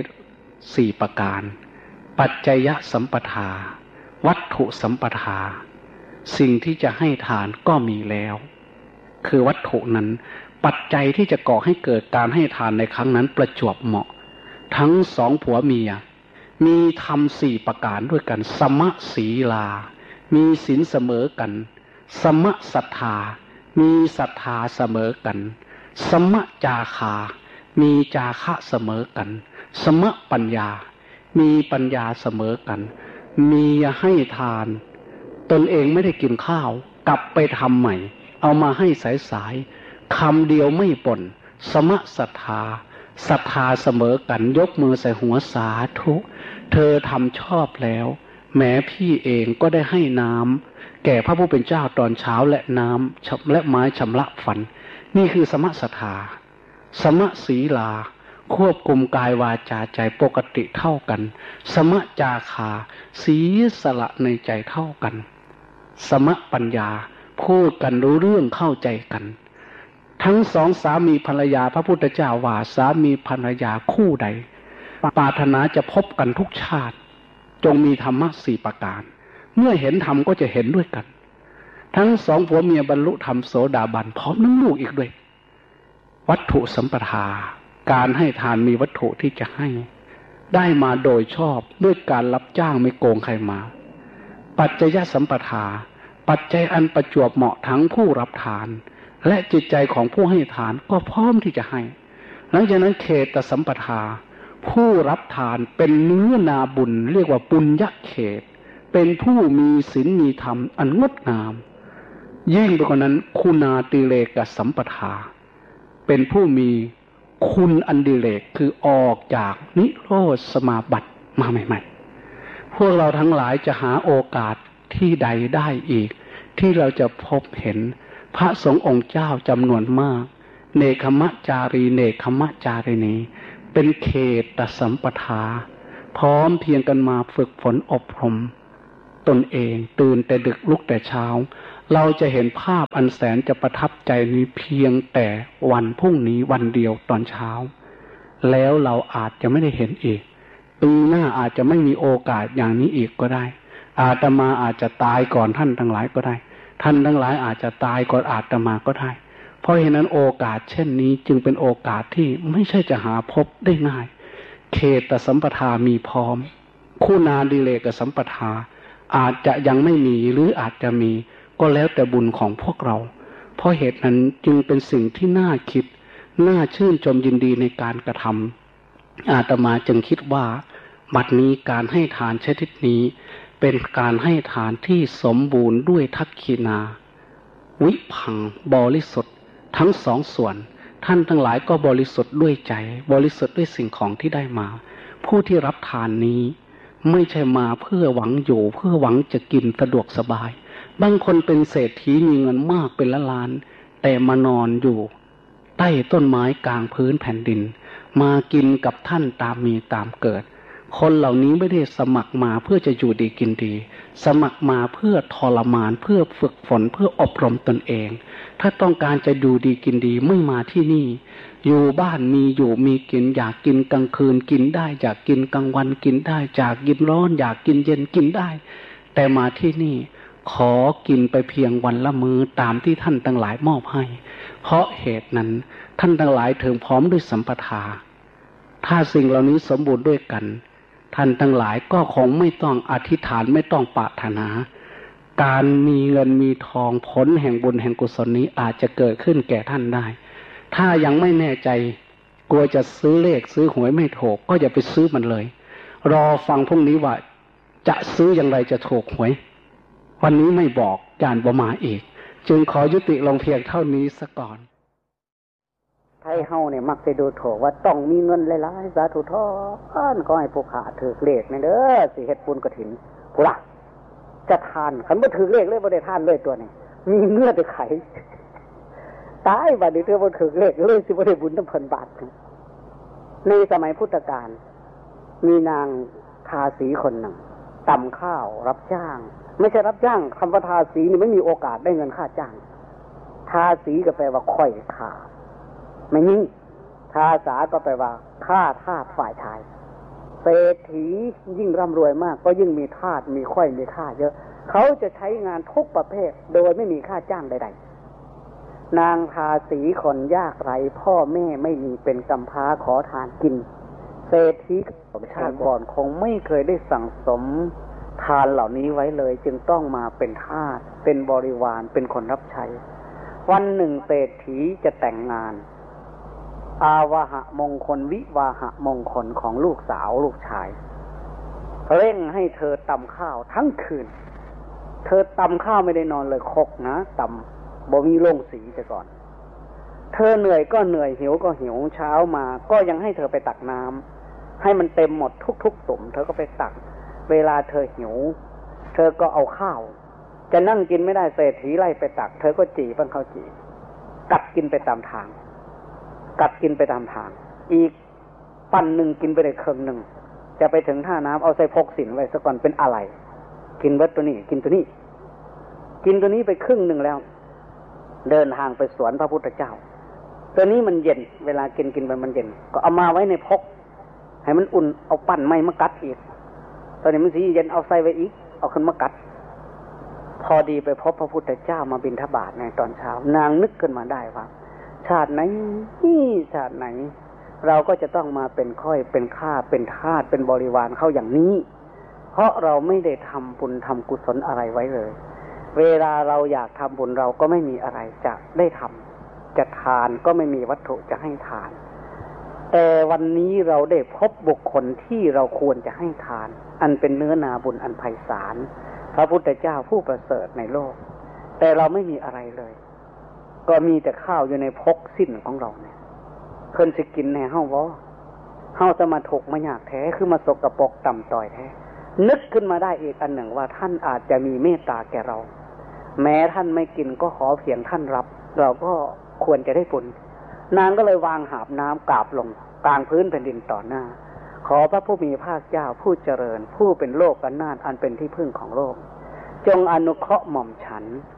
4ประการปัจจัยสัมปทาวัตถุสัมปทาสิ่งที่จะให้ทานก็มีแล้วคือวัตถุนั้นปัจจัยที่จะก่อให้เกิดการให้ทานในครั้งนั้นประจวบเหมาะทั้งสองผัวเมียมีธรรม4ประการด้วยกันสมะศีลามีศีลเสมอกันสมะศรัทธามีศรัทธาเสมอกันสมะจาคามีจาคะเสมอกันสมะปัญญามีปัญญาเสมอกันมีให้ทานตนเองไม่ได้กินข้าวกลับไปทำใหม่เอามาให้สายๆคำเดียวไม่ป่นสมะศรัทธาศรัทธาเสมอกันยกมือใส่หัวสาธุเธอทำชอบแล้วแม้พี่เองก็ได้ให้น้ำแก่พระผู้เป็นเจ้าตอนเช้าและน้ำและไม้ชำระฟันนี่คือสมะศรัทธาสมะศีลาควบคุมกายวาจาใจปกติเท่ากันสมะจาคาเสียสละในใจเท่ากันสมะปัญญาพูดกันรู้เรื่องเข้าใจกันทั้งสองสามีภรรยาพระพุทธเจ้าว่าสามีภรรยาคู่ใดปรารถนาจะพบกันทุกชาติจงมีธรรมะ4ประการเมื่อเห็นธรรมก็จะเห็นด้วยกันทั้งสองผัวเมียบรรลุธรรมโสดาบันพร้อมทั้งลูกอีกด้วยวัตถุสัมปทาการให้ทานมีวัตถุที่จะให้ได้มาโดยชอบด้วยการรับจ้างไม่โกงใครมาปัจจัยสัมปทาปัจจัยอันประจวบเหมาะทั้งผู้รับทานและจิตใจของผู้ให้ทานก็พร้อมที่จะให้หลังจากนั้นเขตสัมปทาผู้รับทานเป็นเนื้อนาบุญเรียกว่าปุญญเขตเป็นผู้มีศีลมีธรรมอันงดงามยิ่งไปกว่านั้นคุณาติเลกสัมปทาเป็นผู้มีคุณอันดิเรกคือออกจากนิโรธสมาบัติมาใหม่ๆพวกเราทั้งหลายจะหาโอกาสที่ใดได้อีกที่เราจะพบเห็นพระสงฆ์องค์เจ้าจำนวนมากเนคขมจารีเนคขมจารีนีเป็นเขตสัมปทาพร้อมเพียงกันมาฝึกฝนอบรมตนเองตื่นแต่ดึกลุกแต่เช้าเราจะเห็นภาพอันแสนจะประทับใจนี้เพียงแต่วันพรุ่งนี้วันเดียวตอนเช้าแล้วเราอาจจะไม่ได้เห็นอีกปีหน้าอาจจะไม่มีโอกาสอย่างนี้อีกก็ได้อาตมาอาจจะตายก่อนท่านทั้งหลายก็ได้ท่านทั้งหลายอาจจะตายก่อนอาตมาก็ได้เพราะฉะนั้นโอกาสเช่นนี้จึงเป็นโอกาสที่ไม่ใช่จะหาพบได้ง่ายเขตสัมปทามีพร้อมคุณาดิเรกสัมปทาอาจจะยังไม่มีหรืออาจจะมีก็แล้วแต่บุญของพวกเราเพราะเหตุนั้นจึงเป็นสิ่งที่น่าคิดน่าชื่นชมยินดีในการกระทำอาตมาจึงคิดว่าบัดนี้การให้ทานชนิดนี้เป็นการให้ทานที่สมบูรณ์ด้วยทักขินาวิพังบริสุทธิ์ทั้งสองส่วนท่านทั้งหลายก็บริสุทธิ์ด้วยใจบริสุทธิ์ด้วยสิ่งของที่ได้มาผู้ที่รับทานนี้ไม่ใช่มาเพื่อหวังอยู่เพื่อหวังจะกินสะดวกสบายบางคนเป็นเศรษฐีมีเงินมากเป็นล้านๆแต่มานอนอยู่ใต้ต้นไม้กลางพื้นแผ่นดินมากินกับท่านตามมีตามเกิดคนเหล่านี้ไม่ได้สมัครมาเพื่อจะอยู่ดีกินดีสมัครมาเพื่อทรมานเพื่อฝึกฝนเพื่ออบรมตนเองถ้าต้องการจะดูดีกินดีไม่มาที่นี่อยู่บ้านมีอยู่มีกินอยากกินกลางคืนกินได้อยากกินกลางวันกินได้อยากกินร้อนอยากกินเย็นกินได้แต่มาที่นี่ขอกินไปเพียงวันละมื้อตามที่ท่านทั้งหลายมอบให้เพราะเหตุนั้นท่านทั้งหลายถึงพร้อมด้วยสัมปทาถ้าสิ่งเหล่านี้สมบูรณ์ด้วยกันท่านทั้งหลายก็คงไม่ต้องอธิษฐานไม่ต้องปรารถนาการมีเงินมีทองผลแห่งบุญแห่งกุศลนี้อาจจะเกิดขึ้นแก่ท่านได้ถ้ายังไม่แน่ใจกลัวจะซื้อเลขซื้อหวยไม่ถูกก็อย่าไปซื้อมันเลยรอฟังพรุ่งนี้ว่าจะซื้ออย่างไรจะถูกหวยวันนี้ไม่บอกจานบ่มาอีกจึงขอยุติลงเพียงเท่านี้ซะก่อนไทยเฮาเนี่ยมักจะดูถูกว่าต้องมีเงินหลายๆสาธุทานขอให้ผู้ขาถือเลขนี่เด้อสิเฮ็ดบุญกฐินผู้ล่ะจะทานคันบ่ถือเลขเลยบ่ได้ทานเลยตัวนี้มีเนื้อไปไขตายบัดนี้เธอบ่ถือเลขเลยสิบ่ได้บุญนำเพิ่นบาทในสมัยพุทธกาลมีนางทาสีคนหนึ่งตำข้าวรับจ้างไม่ใช่รับจ้างคำว่าทาสีนี่ไม่มีโอกาสได้เงินค่าจ้างทาสีก็แปลว่าค่อยขาไม่ยิ่งทาสาก็แปลว่าฆ่าทาสฝ่ายชายเศรษฐียิ่งร่ำรวยมากก็ยิ่งมีทาสมีค่อยมีค่าเยอะเขาจะใช้งานทุกประเภทโดยไม่มีค่าจ้างใดๆนางทาสีคนยากไร้พ่อแม่ไม่มีเป็นกำพร้าขอทานกินเศรษฐีชาติก่อนคงไม่เคยได้สั่งสมทานเหล่านี้ไว้เลยจึงต้องมาเป็นทาสเป็นบริวารเป็นคนรับใช้วันหนึ่งเศรษฐีจะแต่งงานอาวาหะมงคลวิวาหะมงคลของลูกสาวลูกชายเร่งให้เธอตำข้าวทั้งคืนเธอตำข้าวไม่ได้นอนเลยคกนะตำบ่มีโล่งสีแต่ก่อนเธอเหนื่อยก็เหนื่อยหิวก็หิวเช้ามาก็ยังให้เธอไปตักน้ำให้มันเต็มหมดทุกๆตุ่มเธอก็ไปตักเวลาเธอหิวเธอก็เอาข้าวจะนั่งกินไม่ได้เศรษฐีไล่ไปตักเธอก็จี่บ้างข้าวจี่กัดกินไปตามทางกัดกินไปตามทางอีกปั้นหนึ่งกินไปได้ครึ่งหนึ่งจะไปถึงท่าน้ำเอาใส่พกสินไว้ซะก่อนเป็นอะไรกินเบิดตัวนี้กินตัวนี้กินตัวนี้ไปครึ่งหนึ่งแล้วเดินทางไปสวนพระพุทธเจ้าตัวนี้มันเย็นเวลากินไปมันเย็นก็เอามาไว้ในพกให้มันอุ่นเอาปั้นไม้มากัดอีกตอนนี้มันสีเย็นเอาใส่ไว้อีกเอาขึ้นมากัดพอดีไปพบพระพุทธเจ้ามาบิณฑบาตในตอนเช้านางนึกขึ้นมาได้ว่าชาติไหนชาติไหนเราก็จะต้องมาเป็นค่อยเป็นข้าเป็นทาสเป็นบริวารเขาอย่างนี้เพราะเราไม่ได้ทำบุญทำกุศลอะไรไว้เลยเวลาเราอยากทำบุญเราก็ไม่มีอะไรจะได้ทำจะทานก็ไม่มีวัตถุจะให้ทานแต่วันนี้เราได้พบบุคคลที่เราควรจะให้ทานอันเป็นเนื้อนาบุญอันไพศาลพระพุทธเจ้าผู้ประเสริฐในโลกแต่เราไม่มีอะไรเลยก็มีแต่ข้าวอยู่ในพกสิ้นของเราเนี่ยเพิ่นสิกินแน่เฮาบ่เฮาจะมาถกมายากแท้คือมาสกปรกต่ำต้อยแท้นึกขึ้นมาได้อีกอันหนึ่งว่าท่านอาจจะมีเมตตาแก่เราแม้ท่านไม่กินก็ขอเพียงท่านรับเราก็ควรจะได้บุญนางก็เลยวางหาบน้ำกราบลงกลางพื้นแผ่นดินต่อหน้าขอพระผู้มีภาคเจ้าผู้เจริญผู้เป็นโลกอำนาจอันเป็นที่พึ่งของโลกจงอนุเคราะห์หม่อมฉัน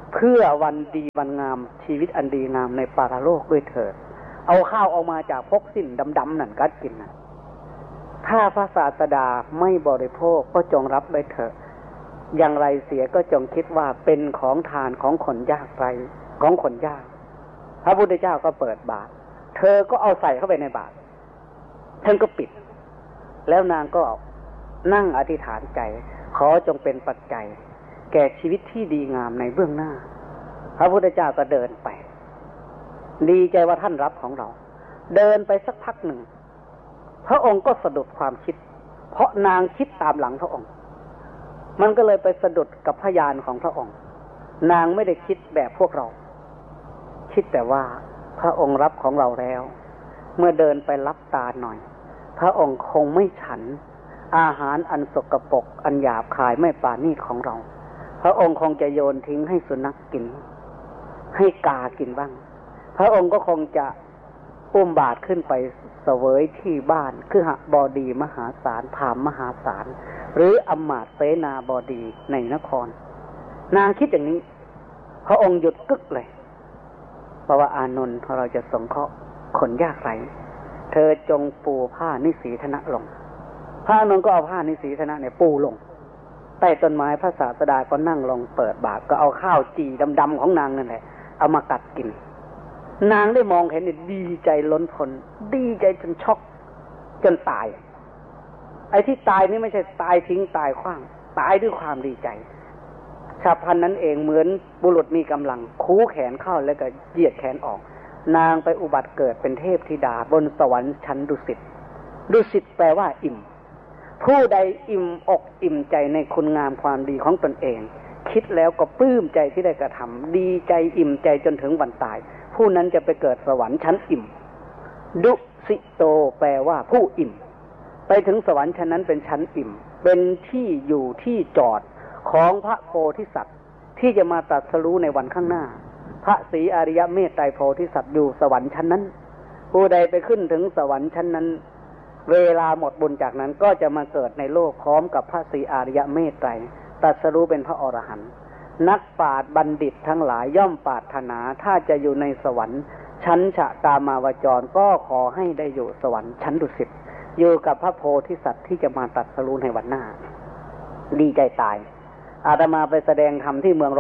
เพื่อวันดีวันงามชีวิตอันดีงามในปาราโลกด้วยเถิดเอาข้าวออกมาจากพกสิ้นดำๆนั่นกัดกินนะถ้าพระศาสดาไม่บริโภคก็จงรับไว้เถิดอย่างไรเสียก็จงคิดว่าเป็นของทานของคนยากไร้ของคนยากพระพุทธเจ้าก็เปิดบาตรเธอก็เอาใส่เข้าไปในบาตรท่านก็ปิดแล้วนางก็นั่งอธิษฐานใจขอจงเป็นปัจจัยแก่ชีวิตที่ดีงามในเบื้องหน้าพระพุทธเจ้าก็เดินไปดีใจว่าท่านรับของเราเดินไปสักพักหนึ่งพระองค์ก็สะดุดความคิดเพราะนางคิดตามหลังพระองค์มันก็เลยไปสะดุดกับพยานของพระองค์นางไม่ได้คิดแบบพวกเราคิดแต่ว่าพระองค์รับของเราแล้วเมื่อเดินไปรับตาหน่อยพระองค์คงไม่ฉันอาหารอันสกปรกอันหยาบคายไม่ปราณีตของเราพระองค์คงจะโยนทิ้งให้สุนัขกินให้กากินบ้างพระองค์ก็คงจะอุ้มบาตรขึ้นไปเสวยที่บ้านคือหบดีมหาศาลพราหมณ์มหาศาลหรืออำมาตย์เสนาบดีในนครนางคิดอย่างนี้พระองค์หยุดกึกเลยเพราะว่าอานนท์เราจะสงเคราะห์คนยากไร้เธอจงปูผ้านิสีธนะลงพระอานนท์ก็เอาผ้านิสีธนะเนี่ยปูลงใต้ต้นไม้พระศาสดาก็นั่งลงเปิดบาตรก็เอาข้าวจีดำๆของนางนั่นแหละเอามากัดกินนางได้มองเห็นดีใจล้นพ้นดีใจจนช็อกจนตายไอ้ที่ตายนี่ไม่ใช่ตายทิ้งตายขว้างตายด้วยความดีใจฉับพลันนั้นเองเหมือนบุรุษมีกำลังคูแขนเข้าแล้วก็เหยียดแขนออกนางไปอุบัติเกิดเป็นเทพธิดาบนสวรรค์ชั้นดุสิตดุสิตแปลว่าอิ่มผู้ใดอิ่มอกอิ่มใจในคุณงามความดีของตนเองคิดแล้วก็ปลื้มใจที่ได้กระทำดีใจอิ่มใจจนถึงวันตายผู้นั้นจะไปเกิดสวรรค์ชั้นอิ่มดุสิโตแปลว่าผู้อิ่มไปถึงสวรรค์ชั้นนั้นเป็นชั้นอิ่มเป็นที่อยู่ที่จอดของพระโพธิสัตว์ที่จะมาตรัสรู้ในวันข้างหน้าพระศรีอริยเมตไตรโพธิสัตว์อยู่สวรรค์ชั้นนั้นผู้ใดไปขึ้นถึงสวรรค์ชั้นนั้นเวลาหมดบุญจากนั้นก็จะมาเกิดในโลกพร้อมกับพระศรีอริยเมตไตรตรัสรู้เป็นพระอรหันต์นักปราชญ์บัณฑิตทั้งหลายย่อมปรารถนาถ้าจะอยู่ในสวรรค์ชั้นฉะกามาวจรก็ขอให้ได้อยู่สวรรค์ชั้นดุสิตอยู่กับพระโพธิสัตว์ที่จะมาตรัสรู้ในวันหน้าดีใจตายอาตมาไปแสดงธรรมที่เมือง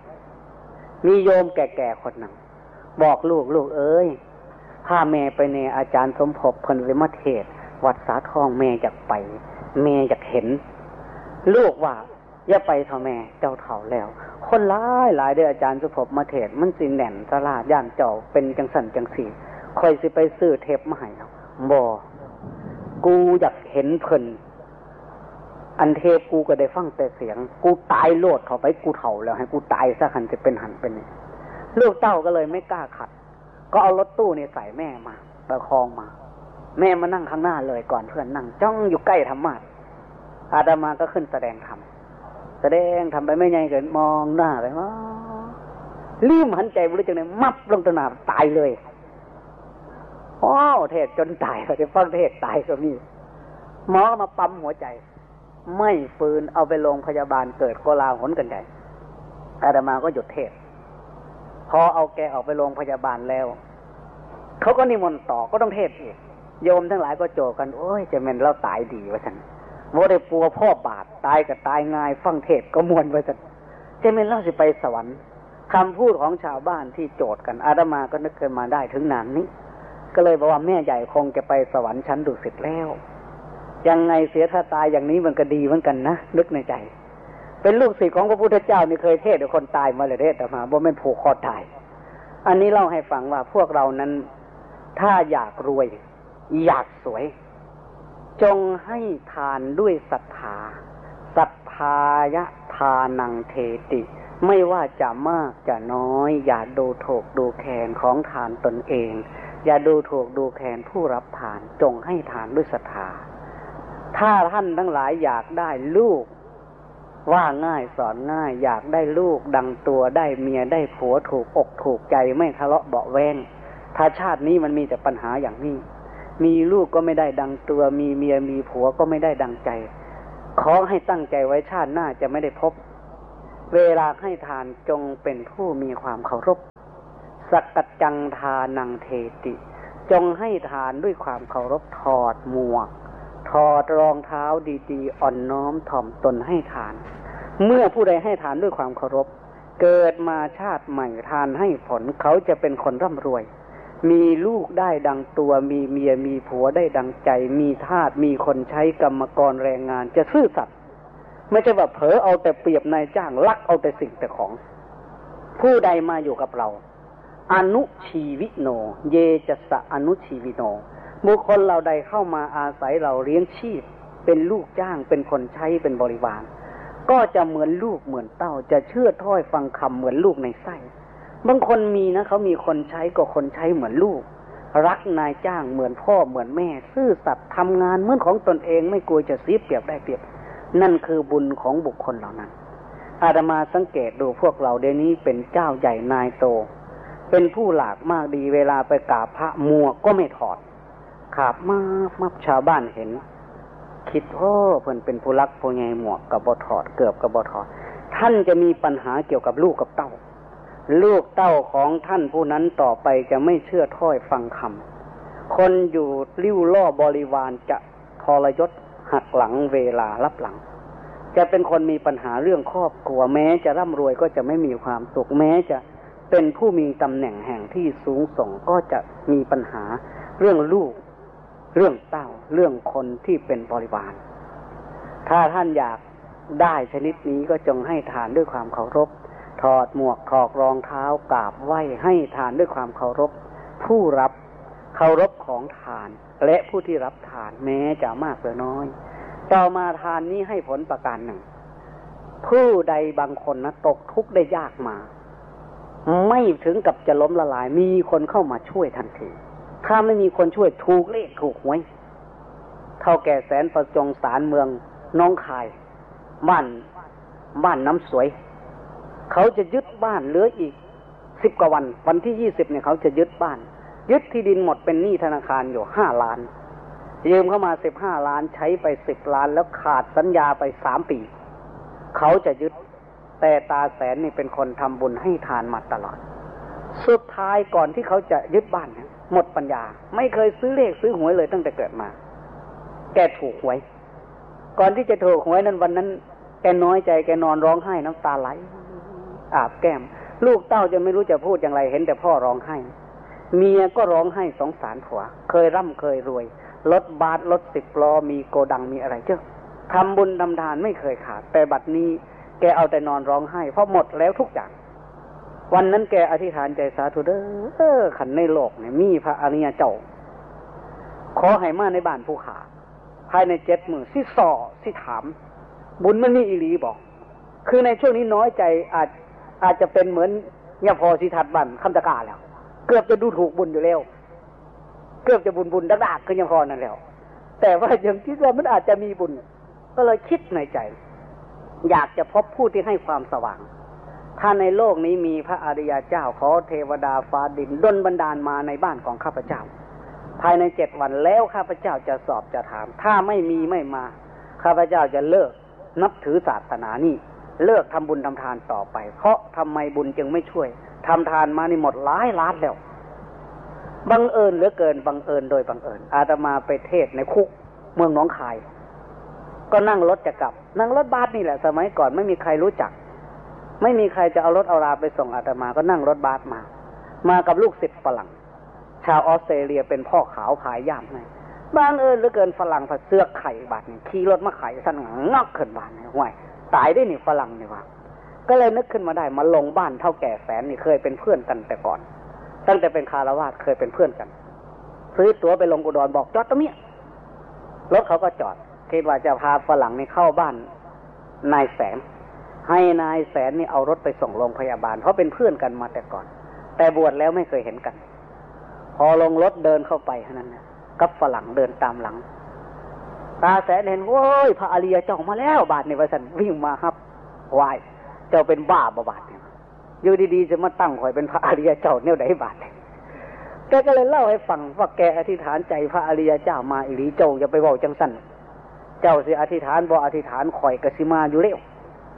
101มีโยมแก่ๆคนหนึ่งบอกลูกเอ้ยพาแม่ไปในอาจารย์สมภพเพิ่นสิมาเทศน์วัดสาทองแม่อยากไปแม่อยากเห็นลูกว่าอย่าไปเถอะแม่เจ้าเฒ่าแล้วคนหลายเด้ออาจารย์สมภพมาเทศน์มันสิแน่นศาลาย่านเจ้าเป็นจังสั่นจังสี่ค่อยสิไปซื้อเทปมาให้เนาะบ่กูอยากเห็นเพิ่นอันเทปกูก็ได้ฟังแต่เสียงกูตายโลดเข้าไปกูเฒ่าแล้วให้กูตายซะคันจะเป็นหันเป็นนี่ลูกเต้าก็เลยไม่กล้าขัดก็เอารถตู้นี่ใส่แม่มาประคองมาแม่มานั่งข้างหน้าเลยก่อนเพื่อนนั่งจ้องอยู่ใกล้ธรรมะอาตมาก็ขึ้นแสดงธรรมไปไม่ไงเกินมองหน้าไปว่าลืมหันใจบริจังเลยมับลงตะหนาตายเลยโอ้เทศจนตายเขาจะฟังเทศตายก็มีหมอมาปั๊มหัวใจไม่ฟื้นเอาไปโรงพยาบาลเกิดโกลาหลกันใหญ่อาตมาก็หยุดเทศพอเอาแกออกไปโรงพยาบาลแล้วเขาก็นิมนต์ต่อก็ต้องเทศอีกโยมทั้งหลายก็โจกันโอ้ยจะแม่นเราตายดีวะฉันโมได้ปัวพ่อบาทตายก็ตายง่ายฟังเทศก็มวนวะฉันจะแม่นเราสิไปสวรรค์คำพูดของชาวบ้านที่โจทย์กันอาตมาก็นึกขึ้นมาได้ถึงนานนี้ก็เลยบอกว่าแม่ใหญ่คงจะไปสวรรค์ชั้นดุสิตแล้วยังไงเสียถ้าตายอย่างนี้มันก็ดีเหมือนกันนะนึกในใจเป็นลูกศิษย์ของพระพุทธเจ้านี่เคยเทศน์คนตายมาเลยเทศน์แต่มาบ่แม่นผูกคอตายอันนี้เล่าให้ฟังว่าพวกเรานั้นถ้าอยากรวยอยากสวยจงให้ทานด้วยศรัทธาศรัทธายะทานังเทติไม่ว่าจะมากจะน้อยอย่าดูถูกดูแคลนของทานตนเองอย่าดูถูกดูแคลนผู้รับทานจงให้ทานด้วยศรัทธาถ้าท่านทั้งหลายอยากได้ลูกว่าง่ายสอนง่ายอยากได้ลูกดังตัวได้เมียได้ผัวถูกอกถูกใจไม่ทะเลาะเบาะแว้งถ้าชาตินี้มันมีแต่ปัญหาอย่างนี้มีลูกก็ไม่ได้ดังตัวมีเมียมีผัวก็ไม่ได้ดังใจขอให้ตั้งใจไว้ชาติหน้าจะไม่ได้พบเวลาให้ทานจงเป็นผู้มีความเคารพสักกัจจังทานังเทติจงให้ทานด้วยความเคารพถอดหมวกถอดรองเท้าดีๆอ่อนน้อมถ่อมตนให้ทานเมื่อผู้ใดให้ทานด้วยความเคารพเกิดมาชาติใหม่ทานให้ผลเขาจะเป็นคนร่ำรวยมีลูกได้ดังตัวมีเมียมีผัวได้ดังใจมีทาสมีคนใช้กรรมกรแรงงานจะซื่อสัตย์ไม่ใช่ว่าเผลอเอาแต่เปรียบนายจ้างลักเอาแต่สิ่งแต่ของผู้ใดมาอยู่กับเราอนุชีวิโนเยจัสสะอนุชีวิโนบุคคลเราใดเข้ามาอาศัยเราเลี้ยงชีพเป็นลูกจ้างเป็นคนใช้เป็นบริวารก็จะเหมือนลูกเหมือนเต้าจะเชื่อถ้อยฟังคำเหมือนลูกในไส้บางคนมีนะเขามีคนใช้ก็คนใช้เหมือนลูกรักนายจ้างเหมือนพ่อเหมือนแม่ซื่อสัตย์ทำงานเหมือนของตนเองไม่กลัวจะเสียเปรียบได้เปรียบนั่นคือบุญของบุคคลเหล่านั้นอาตมาสังเกตดูพวกเราเดี๋ยวนี้เป็นเจ้าใหญ่นายโตเป็นผู้หลากมากดีเวลาไปกราบพระหมวกก็ไม่ถอดขาบมากชาวบ้านเห็นคิดว่าเพิ่นเป็นผู้รักผู้ใหญ่หมวกกับบ่ถอดเกือบกับบ่ถอดท่านจะมีปัญหาเกี่ยวกับลูกกับเต้าลูกเต้าของท่านผู้นั้นต่อไปจะไม่เชื่อถ้อยฟังคำคนอยู่ลิ้วล่อบริวารจะทรยศหักหลังเวลารับหลังจะเป็นคนมีปัญหาเรื่องครอบครัวแม้จะร่ำรวยก็จะไม่มีความสุขแม้จะเป็นผู้มีตำแหน่งแห่งที่สูงส่งก็จะมีปัญหาเรื่องลูกเรื่องเต้าเรื่องคนที่เป็นบริวารถ้าท่านอยากได้ชนิดนี้ก็จงให้ทานด้วยความเคารพถอดหมวกถอดรองเท้ากราบไหว้ให้ทานด้วยความเคารพผู้รับเคารพของทานและผู้ที่รับทานแม้จะมากหรือน้อยต่อมาทานนี้ให้ผลประการหนึ่งผู้ใดบางคนนะตกทุกข์ได้ยากมาไม่ถึงกับจะล้มละลายมีคนเข้ามาช่วยทันทีถ้าไม่มีคนช่วยถูกเลขถูกหวยเท่าแก่แสนประจงสารเมืองน้องคายบ้านน้ำสวยเขาจะยึดบ้านเหลืออีก10 กว่าวันที่20เนี่ยเขาจะยึดบ้านยึดที่ดินหมดเป็นหนี้ธนาคารอยู่5 ล้านยืมเข้ามา15 ล้านใช้ไป10 ล้านแล้วขาดสัญญาไป3 ปีเขาจะยึดแต่ตาแสนนี่เป็นคนทำบุญให้ทานมาตลอดสุดท้ายก่อนที่เขาจะยึดบ้านเนี่ยหมดปัญญาไม่เคยซื้อเลขซื้อหวยเลยตั้งแต่เกิดมาแกถูกหวยก่อนที่จะถูกหวยนั้นวันนั้นแกน้อยใจแกนอนร้องไห้น้ำตาไหลอาบแก้มลูกเต้าจะไม่รู้จะพูดอย่างไรเห็นแต่พ่อร้องไห้เมียก็ร้องไห้สงสารผัวเคยร่ำเคยรวยรถบัสรถ10 ล้อมีโกดังมีอะไรเจ้าทำบุญทำทานไม่เคยขาดแต่บัดนี้แกเอาแต่นอนร้องไห้เพราะหมดแล้วทุกอย่างวันนั้นแกอธิษฐานใจสาธุเด้อขันในโลกเนี่ยมีพระอริยเจ้าขอให้มาในบ้านผู้ขาภายใน7 มื้อสิส่อสิถามบุญมันมีอีหลีบอกคือในช่วงนี้น้อยใจอาจจะเป็นเหมือนเนี่ยพอสิทัดบันคำตะกาแล้วเกือบจะดูถูกบุญอยู่แล้วเกือบจะบุญดักๆคือยังพอนั่นแล้วแต่ว่ายังคิดว่ามันอาจจะมีบุญก็เลยคิดในใจอยากจะพบผู้ที่ให้ความสว่างถ้าในโลกนี้มีพระอริยเจ้าขอเทวดาฟ้าดินดลบันดาลมาในบ้านของข้าพเจ้าภายใน7 วันแล้วข้าพเจ้าจะสอบจะถามถ้าไม่มีไม่มาข้าพเจ้าจะเลิกนับถือศาสนานี้เลิกทำบุญทำทานต่อไปเพราะทำไมบุญจึงไม่ช่วยทำทานมานี่หมดหลายล้านแล้วบังเอิญเหลือเกินบังเอิญโดยบังเอิญอาตมาไปเทศในคุกเมืองหนองคายก็นั่งรถจะกลับนั่งรถบัสนี่แหละสมัยก่อนไม่มีใครรู้จักไม่มีใครจะเอารถเอาราไปส่งอาตมาก็นั่งรถบัสมากับลูกศิษย์ฝรั่งชาวออสเตรเลียเป็นพ่อขาวขายย่ามให้บังเอิญเหลือเกินฝรั่งผัดเสื้อไข่บาทนี่ขี่รถมาขายสั่นงักขึ้นบ้านนี่ห่วยตายได้นี่ฝรั่งนี่ว่าก็เลยนึกขึ้นมาได้มาลงบ้านเท่าแก่แสนนี่เคยเป็นเพื่อนกันแต่ก่อนตั้งแต่เป็นคารวาสเคยเป็นเพื่อนกันซื้อตั๋วไปลงอุดรบอกจอดตรงนี้รถเขาก็จอดคิดว่าจะพาฝรั่งนี่เข้าบ้านนายแสนให้นายแสนนี่เอารถไปส่งโรงพยาบาลเพราะเป็นเพื่อนกันมาแต่ก่อนแต่บวชแล้วไม่เคยเห็นกันพอลงรถเดินเข้าไปเท่านั้นนะกับฝรั่งเดินตามหลังตาแสนเห็นโว้ยพระอริยเจ้ามาแล้วบาทนี่ว่าสันวิ่งมาครับวายเจ้าเป็นบ้าบาทเนี่ยอยู่ดีๆจะมาตั้งข่อยเป็นพระอริยเจ้าเนี่ยได้บาทแกก็เลยเล่าให้ฟังว่าแกอธิษฐานใจพระอริยเจ้ามาอีหลีเจ้าอย่าไปเว้าจังสั่นเจ้าสิอธิษฐานบ่อธิษฐานข่อยกสิมาอยู่แล้ว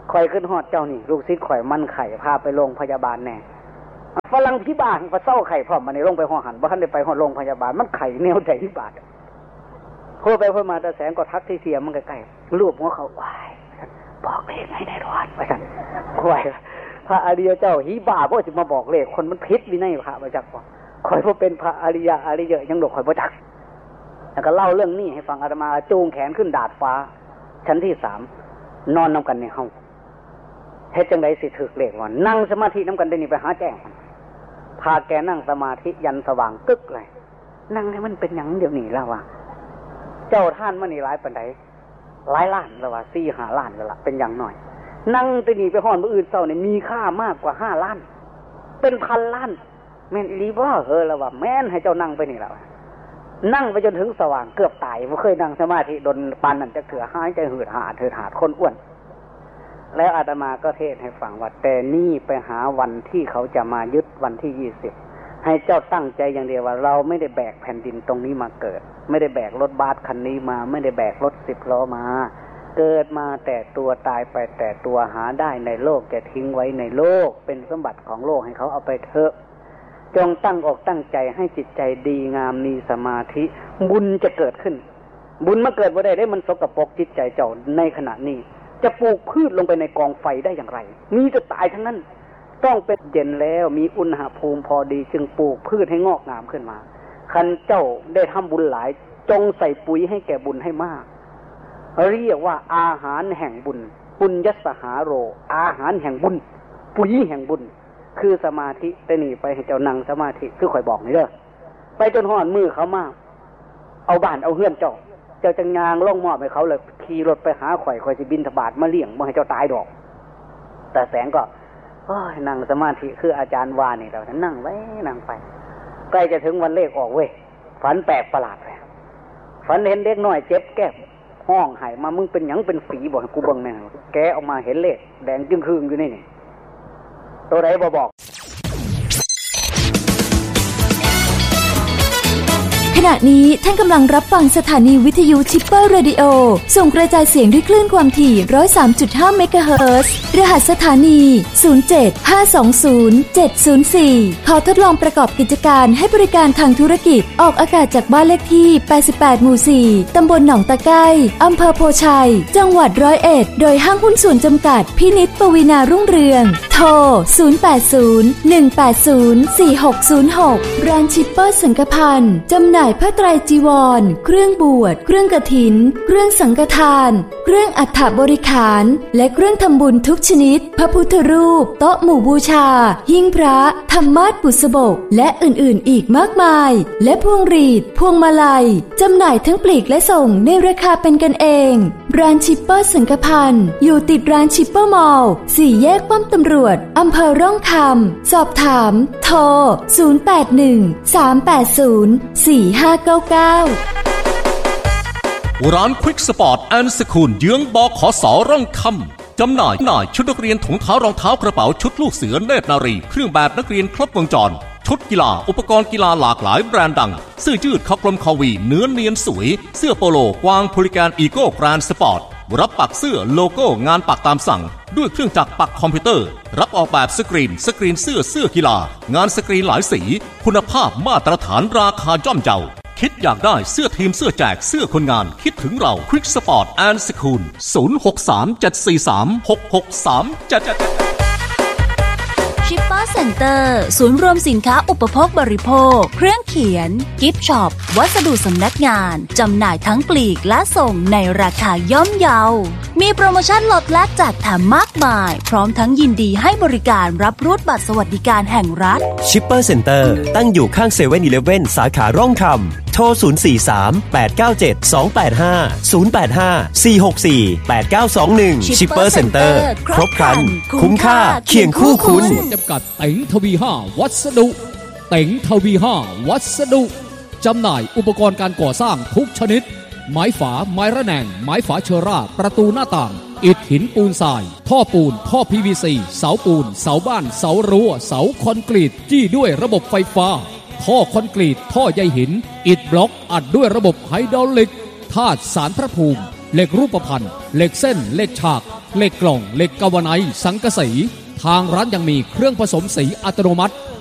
ข่อยขึ้นฮอดเจ้านี่ลูกศิษย์ข่อยมันไข่พาไปโรงพยาบาลแน่ฝรั่งพิบาลพอเศร้าไข่พร้อมมาในโรงไปห้องหันบ่ทันได้ไปห้องโรงพยาบาลมันไข่แนวใจพิบาลโทรไปเพิ่นมาแต่แสงก็ทักที่เสียมันใกล้ๆรูปหัวเขาว้ายบอกเลขให้ได้ร้อนว่าซั่นข่อยพระอริยเจ้าหิบาบ่สิมาบอกเลขคนมันผิดวินัยพระบ่จักบ่ข่อยบ่เป็นพระอริยยังดอกข่อยบ่จักแล้วก็เล่าเรื่องนี้ให้ฟังอาตมาจูงแขนขึ้นดาดฟ้าชั้นที่3นอนนำกันในห้องเฮ็ดจังได๋สิถูกเลขว่านั่งสมาธินำกันได้นี่ไปหาแจ้งพาแกนั่งสมาธิยันสว่างกึกเลยนั่งให้มันเป็นหยังเดี๋ยวนี้แล้วว่าเจ้าท่านมันนี่หลายปานใดหลายล้านแล้วว่า 4-5 ล้านแล้วล่ะเป็นอย่างน้อยนั่งตัวนี้ไปฮ้อนมื้ออื่นเช้านี่มีค่ามากกว่า5ล้านเป็นพันล้านแม่นอีหลีบ่แล้วว่าแม่นให้เจ้านั่งไปนี่แล้วนั่งไปจนถึงสว่างเกือบตายบ่เคยนั่งสมาธิดนปานนั้นจักเทื่อหายใจหืดหาดคนอ้วนแล้วอาตมาก็เทศให้ฟังว่าแต่นี่ไปหาวันที่เขาจะมายึดวันที่20ให้เจ้าตั้งใจอย่างเดียวว่าเราไม่ได้แบกแผ่นดินตรงนี้มาเกิดไม่ได้แบกรถบัสคันนี้มาไม่ได้แบกรถ10 ล้อมาเกิดมาแต่ตัวตายไปแต่ตัวหาได้ในโลกจะทิ้งไว้ในโลกเป็นสมบัติของโลกให้เขาเอาไปเถอะจงตั้งอกตั้งใจให้จิตใจดีงามมีสมาธิบุญจะเกิดขึ้นบุญมาเกิดบ่ได้มันสกปรกจิตใจเจ้าในขณะนี้จะปลูกพืชลงไปในกองไฟได้อย่างไรมีจะตายทั้งนั้นต้องเป็นเย็นแล้วมีอุณหภูมิพอดีจึงปลูกพืชให้งอกงามขึ้นมาคันเจ้าได้ทำบุญหลายจงใส่ปุ๋ยให้แก่บุญให้มากเรียกว่าอาหารแห่งบุญปุญญสหาโรอาหารแห่งบุญปุ๋ยแห่งบุญคือสมาธิแต่นี่ไปให้เจ้านั่งสมาธิคือข่อยบอกนี่เด้อไปจนห่อนมือเขามาเอาบ้านเอาเฮือนเจ้าจะงางล่องมอบให้เขาเลยขี่รถไปหาข่อยสิบิณฑบาตมาเลี้ยงบ่ให้เจ้าตายดอกแต่แสงก็นั่งสมาธิคืออาจารย์วานี่เรานั่งไว้นั่งไปใกล้จะถึงวันเลขออกเว้ยฝันแปลกประหลาดเลยฝันเห็นเด็กน้อยเจ็บแก้มห้องไห้มามึงเป็นหยังเป็นฝีบ่ให้กูเบิ่งแน่แกออกมาเห็นเลขแดงจึงคืนอยู่นี่ตัวไหนบอกขณะนี้ท่านกำลังรับฟังสถานีวิทยุชิปเปอร์เรดิโอส่งกระจายเสียงด้วยคลื่นความถี่ 103.5 เมกะเฮิรตซ์รหัสสถานี 075207004 ขอทดลองประกอบกิจการให้บริการทางธุรกิจออกอากาศจากบ้านเลขที่ 88 หมู่ 4 ตำบลหนองตะไคร้อำเภอโพชัย จังหวัด101 โดยห้างหุ้นส่วนจำกัดพินิจปวีณารุ่งเรืองโทร 080-180-4606 ร้านชิปเปอร์สังฆพันธ์จำหน่ายผ้าไตรจีวรเครื่องบวชเครื่องกฐินเครื่องสังฆทานเครื่องอัฐบริขารและเครื่องทำบุญทุกชนิดพระพุทธรูปโต๊ะหมู่บูชาหิ้งพระธรรมาสน์บุษบกและอื่นๆอีกมากมายและพวงหรีดพวงมาลัยจำหน่ายทั้งปลีกและส่งในราคาเป็นกันเองร้านชิปเปอร์สังฆพันธ์อยู่ติดร้านชิปเปอร์มอลล์4 แยกป้อมตำรวจอำเภอร่องคำสอบถามโทร 081-380-4599 ร้านควิกสปอร์ตแอนด์สคูลเยื้องบขส.ร่องคำจำหน่ายชุดนักเรียนถุงเท้ารองเท้ากระเป๋าชุดลูกเสือเนตรนารีเครื่องแบบนักเรียนครบวงจรชุดกีฬาอุปกรณ์กีฬาหลากหลายแบรนด์ดังเสื้อยืดคอกลมคาวีเนื้อเนียนสวยเสื้อโปโลกวางพูลิแกนอีโก้แกรนด์สปอร์ตรับปักเสื้อโลโก้งานปักตามสั่งด้วยเครื่องจักรปักคอมพิวเตอร์รับออกแบบสกรีนเสื้อกีฬางานสกรีนหลายสีคุณภาพมาตรฐานราคาย่อมเยาคิดอยากได้เสื้อทีมเสื้อแจกเสื้อคนงานคิดถึงเรา Quick Sport and School 063-743-6637 ชิปเปอร์เซ็นเตอร์ศูนย์รวมสินค้าอุปโภคบริโภคเครื่องเขียนกิฟต์ช็อปวัสดุสำนักงานจำหน่ายทั้งปลีกและส่งในราคาย่อมเยามีโปรโมชั่นลดแลกแจกแถมมากมายพร้อมทั้งยินดีให้บริการรับรูดบัตรสวัสดิการแห่งรัฐชิปเปอร์เซ็นเตอร์ตั้งอยู่ข้างเซเว่นอีเลฟเว่นสาขาร่องคำโทร 043-897-285-085-464-8921 ชิปเปอร์เซ็นเตอร์ครบครันคุ้มค่าเคียงคู่คุณจำกัดเต็งทวี5วัสดุเต็งทวี5วัสดุจำหน่ายอุปกรณ์การก่อสร้างทุกชนิดไม้ฝาไม้ระแนงไม้ฝาเชอร่าประตูหน้าต่างอิฐหินปูนทรายท่อปูนท่อ PVC เสาปูนเสาบ้านเสารั้วเสาคอนกรีตจี้ด้วยระบบไฟฟ้าท่อคอนกรีตท่อใยหินอิฐบล็อกอัดด้วยระบบไฮดรอลิกธาตุสารพระภูมิเหล็กรูปพรรณเหล็กเส้นเหล็กฉากเหล็กกล่องเหล็กกาวไนท์สังกะสีทางร้านยังมีเครื่องผสมสีอัตโนมัติ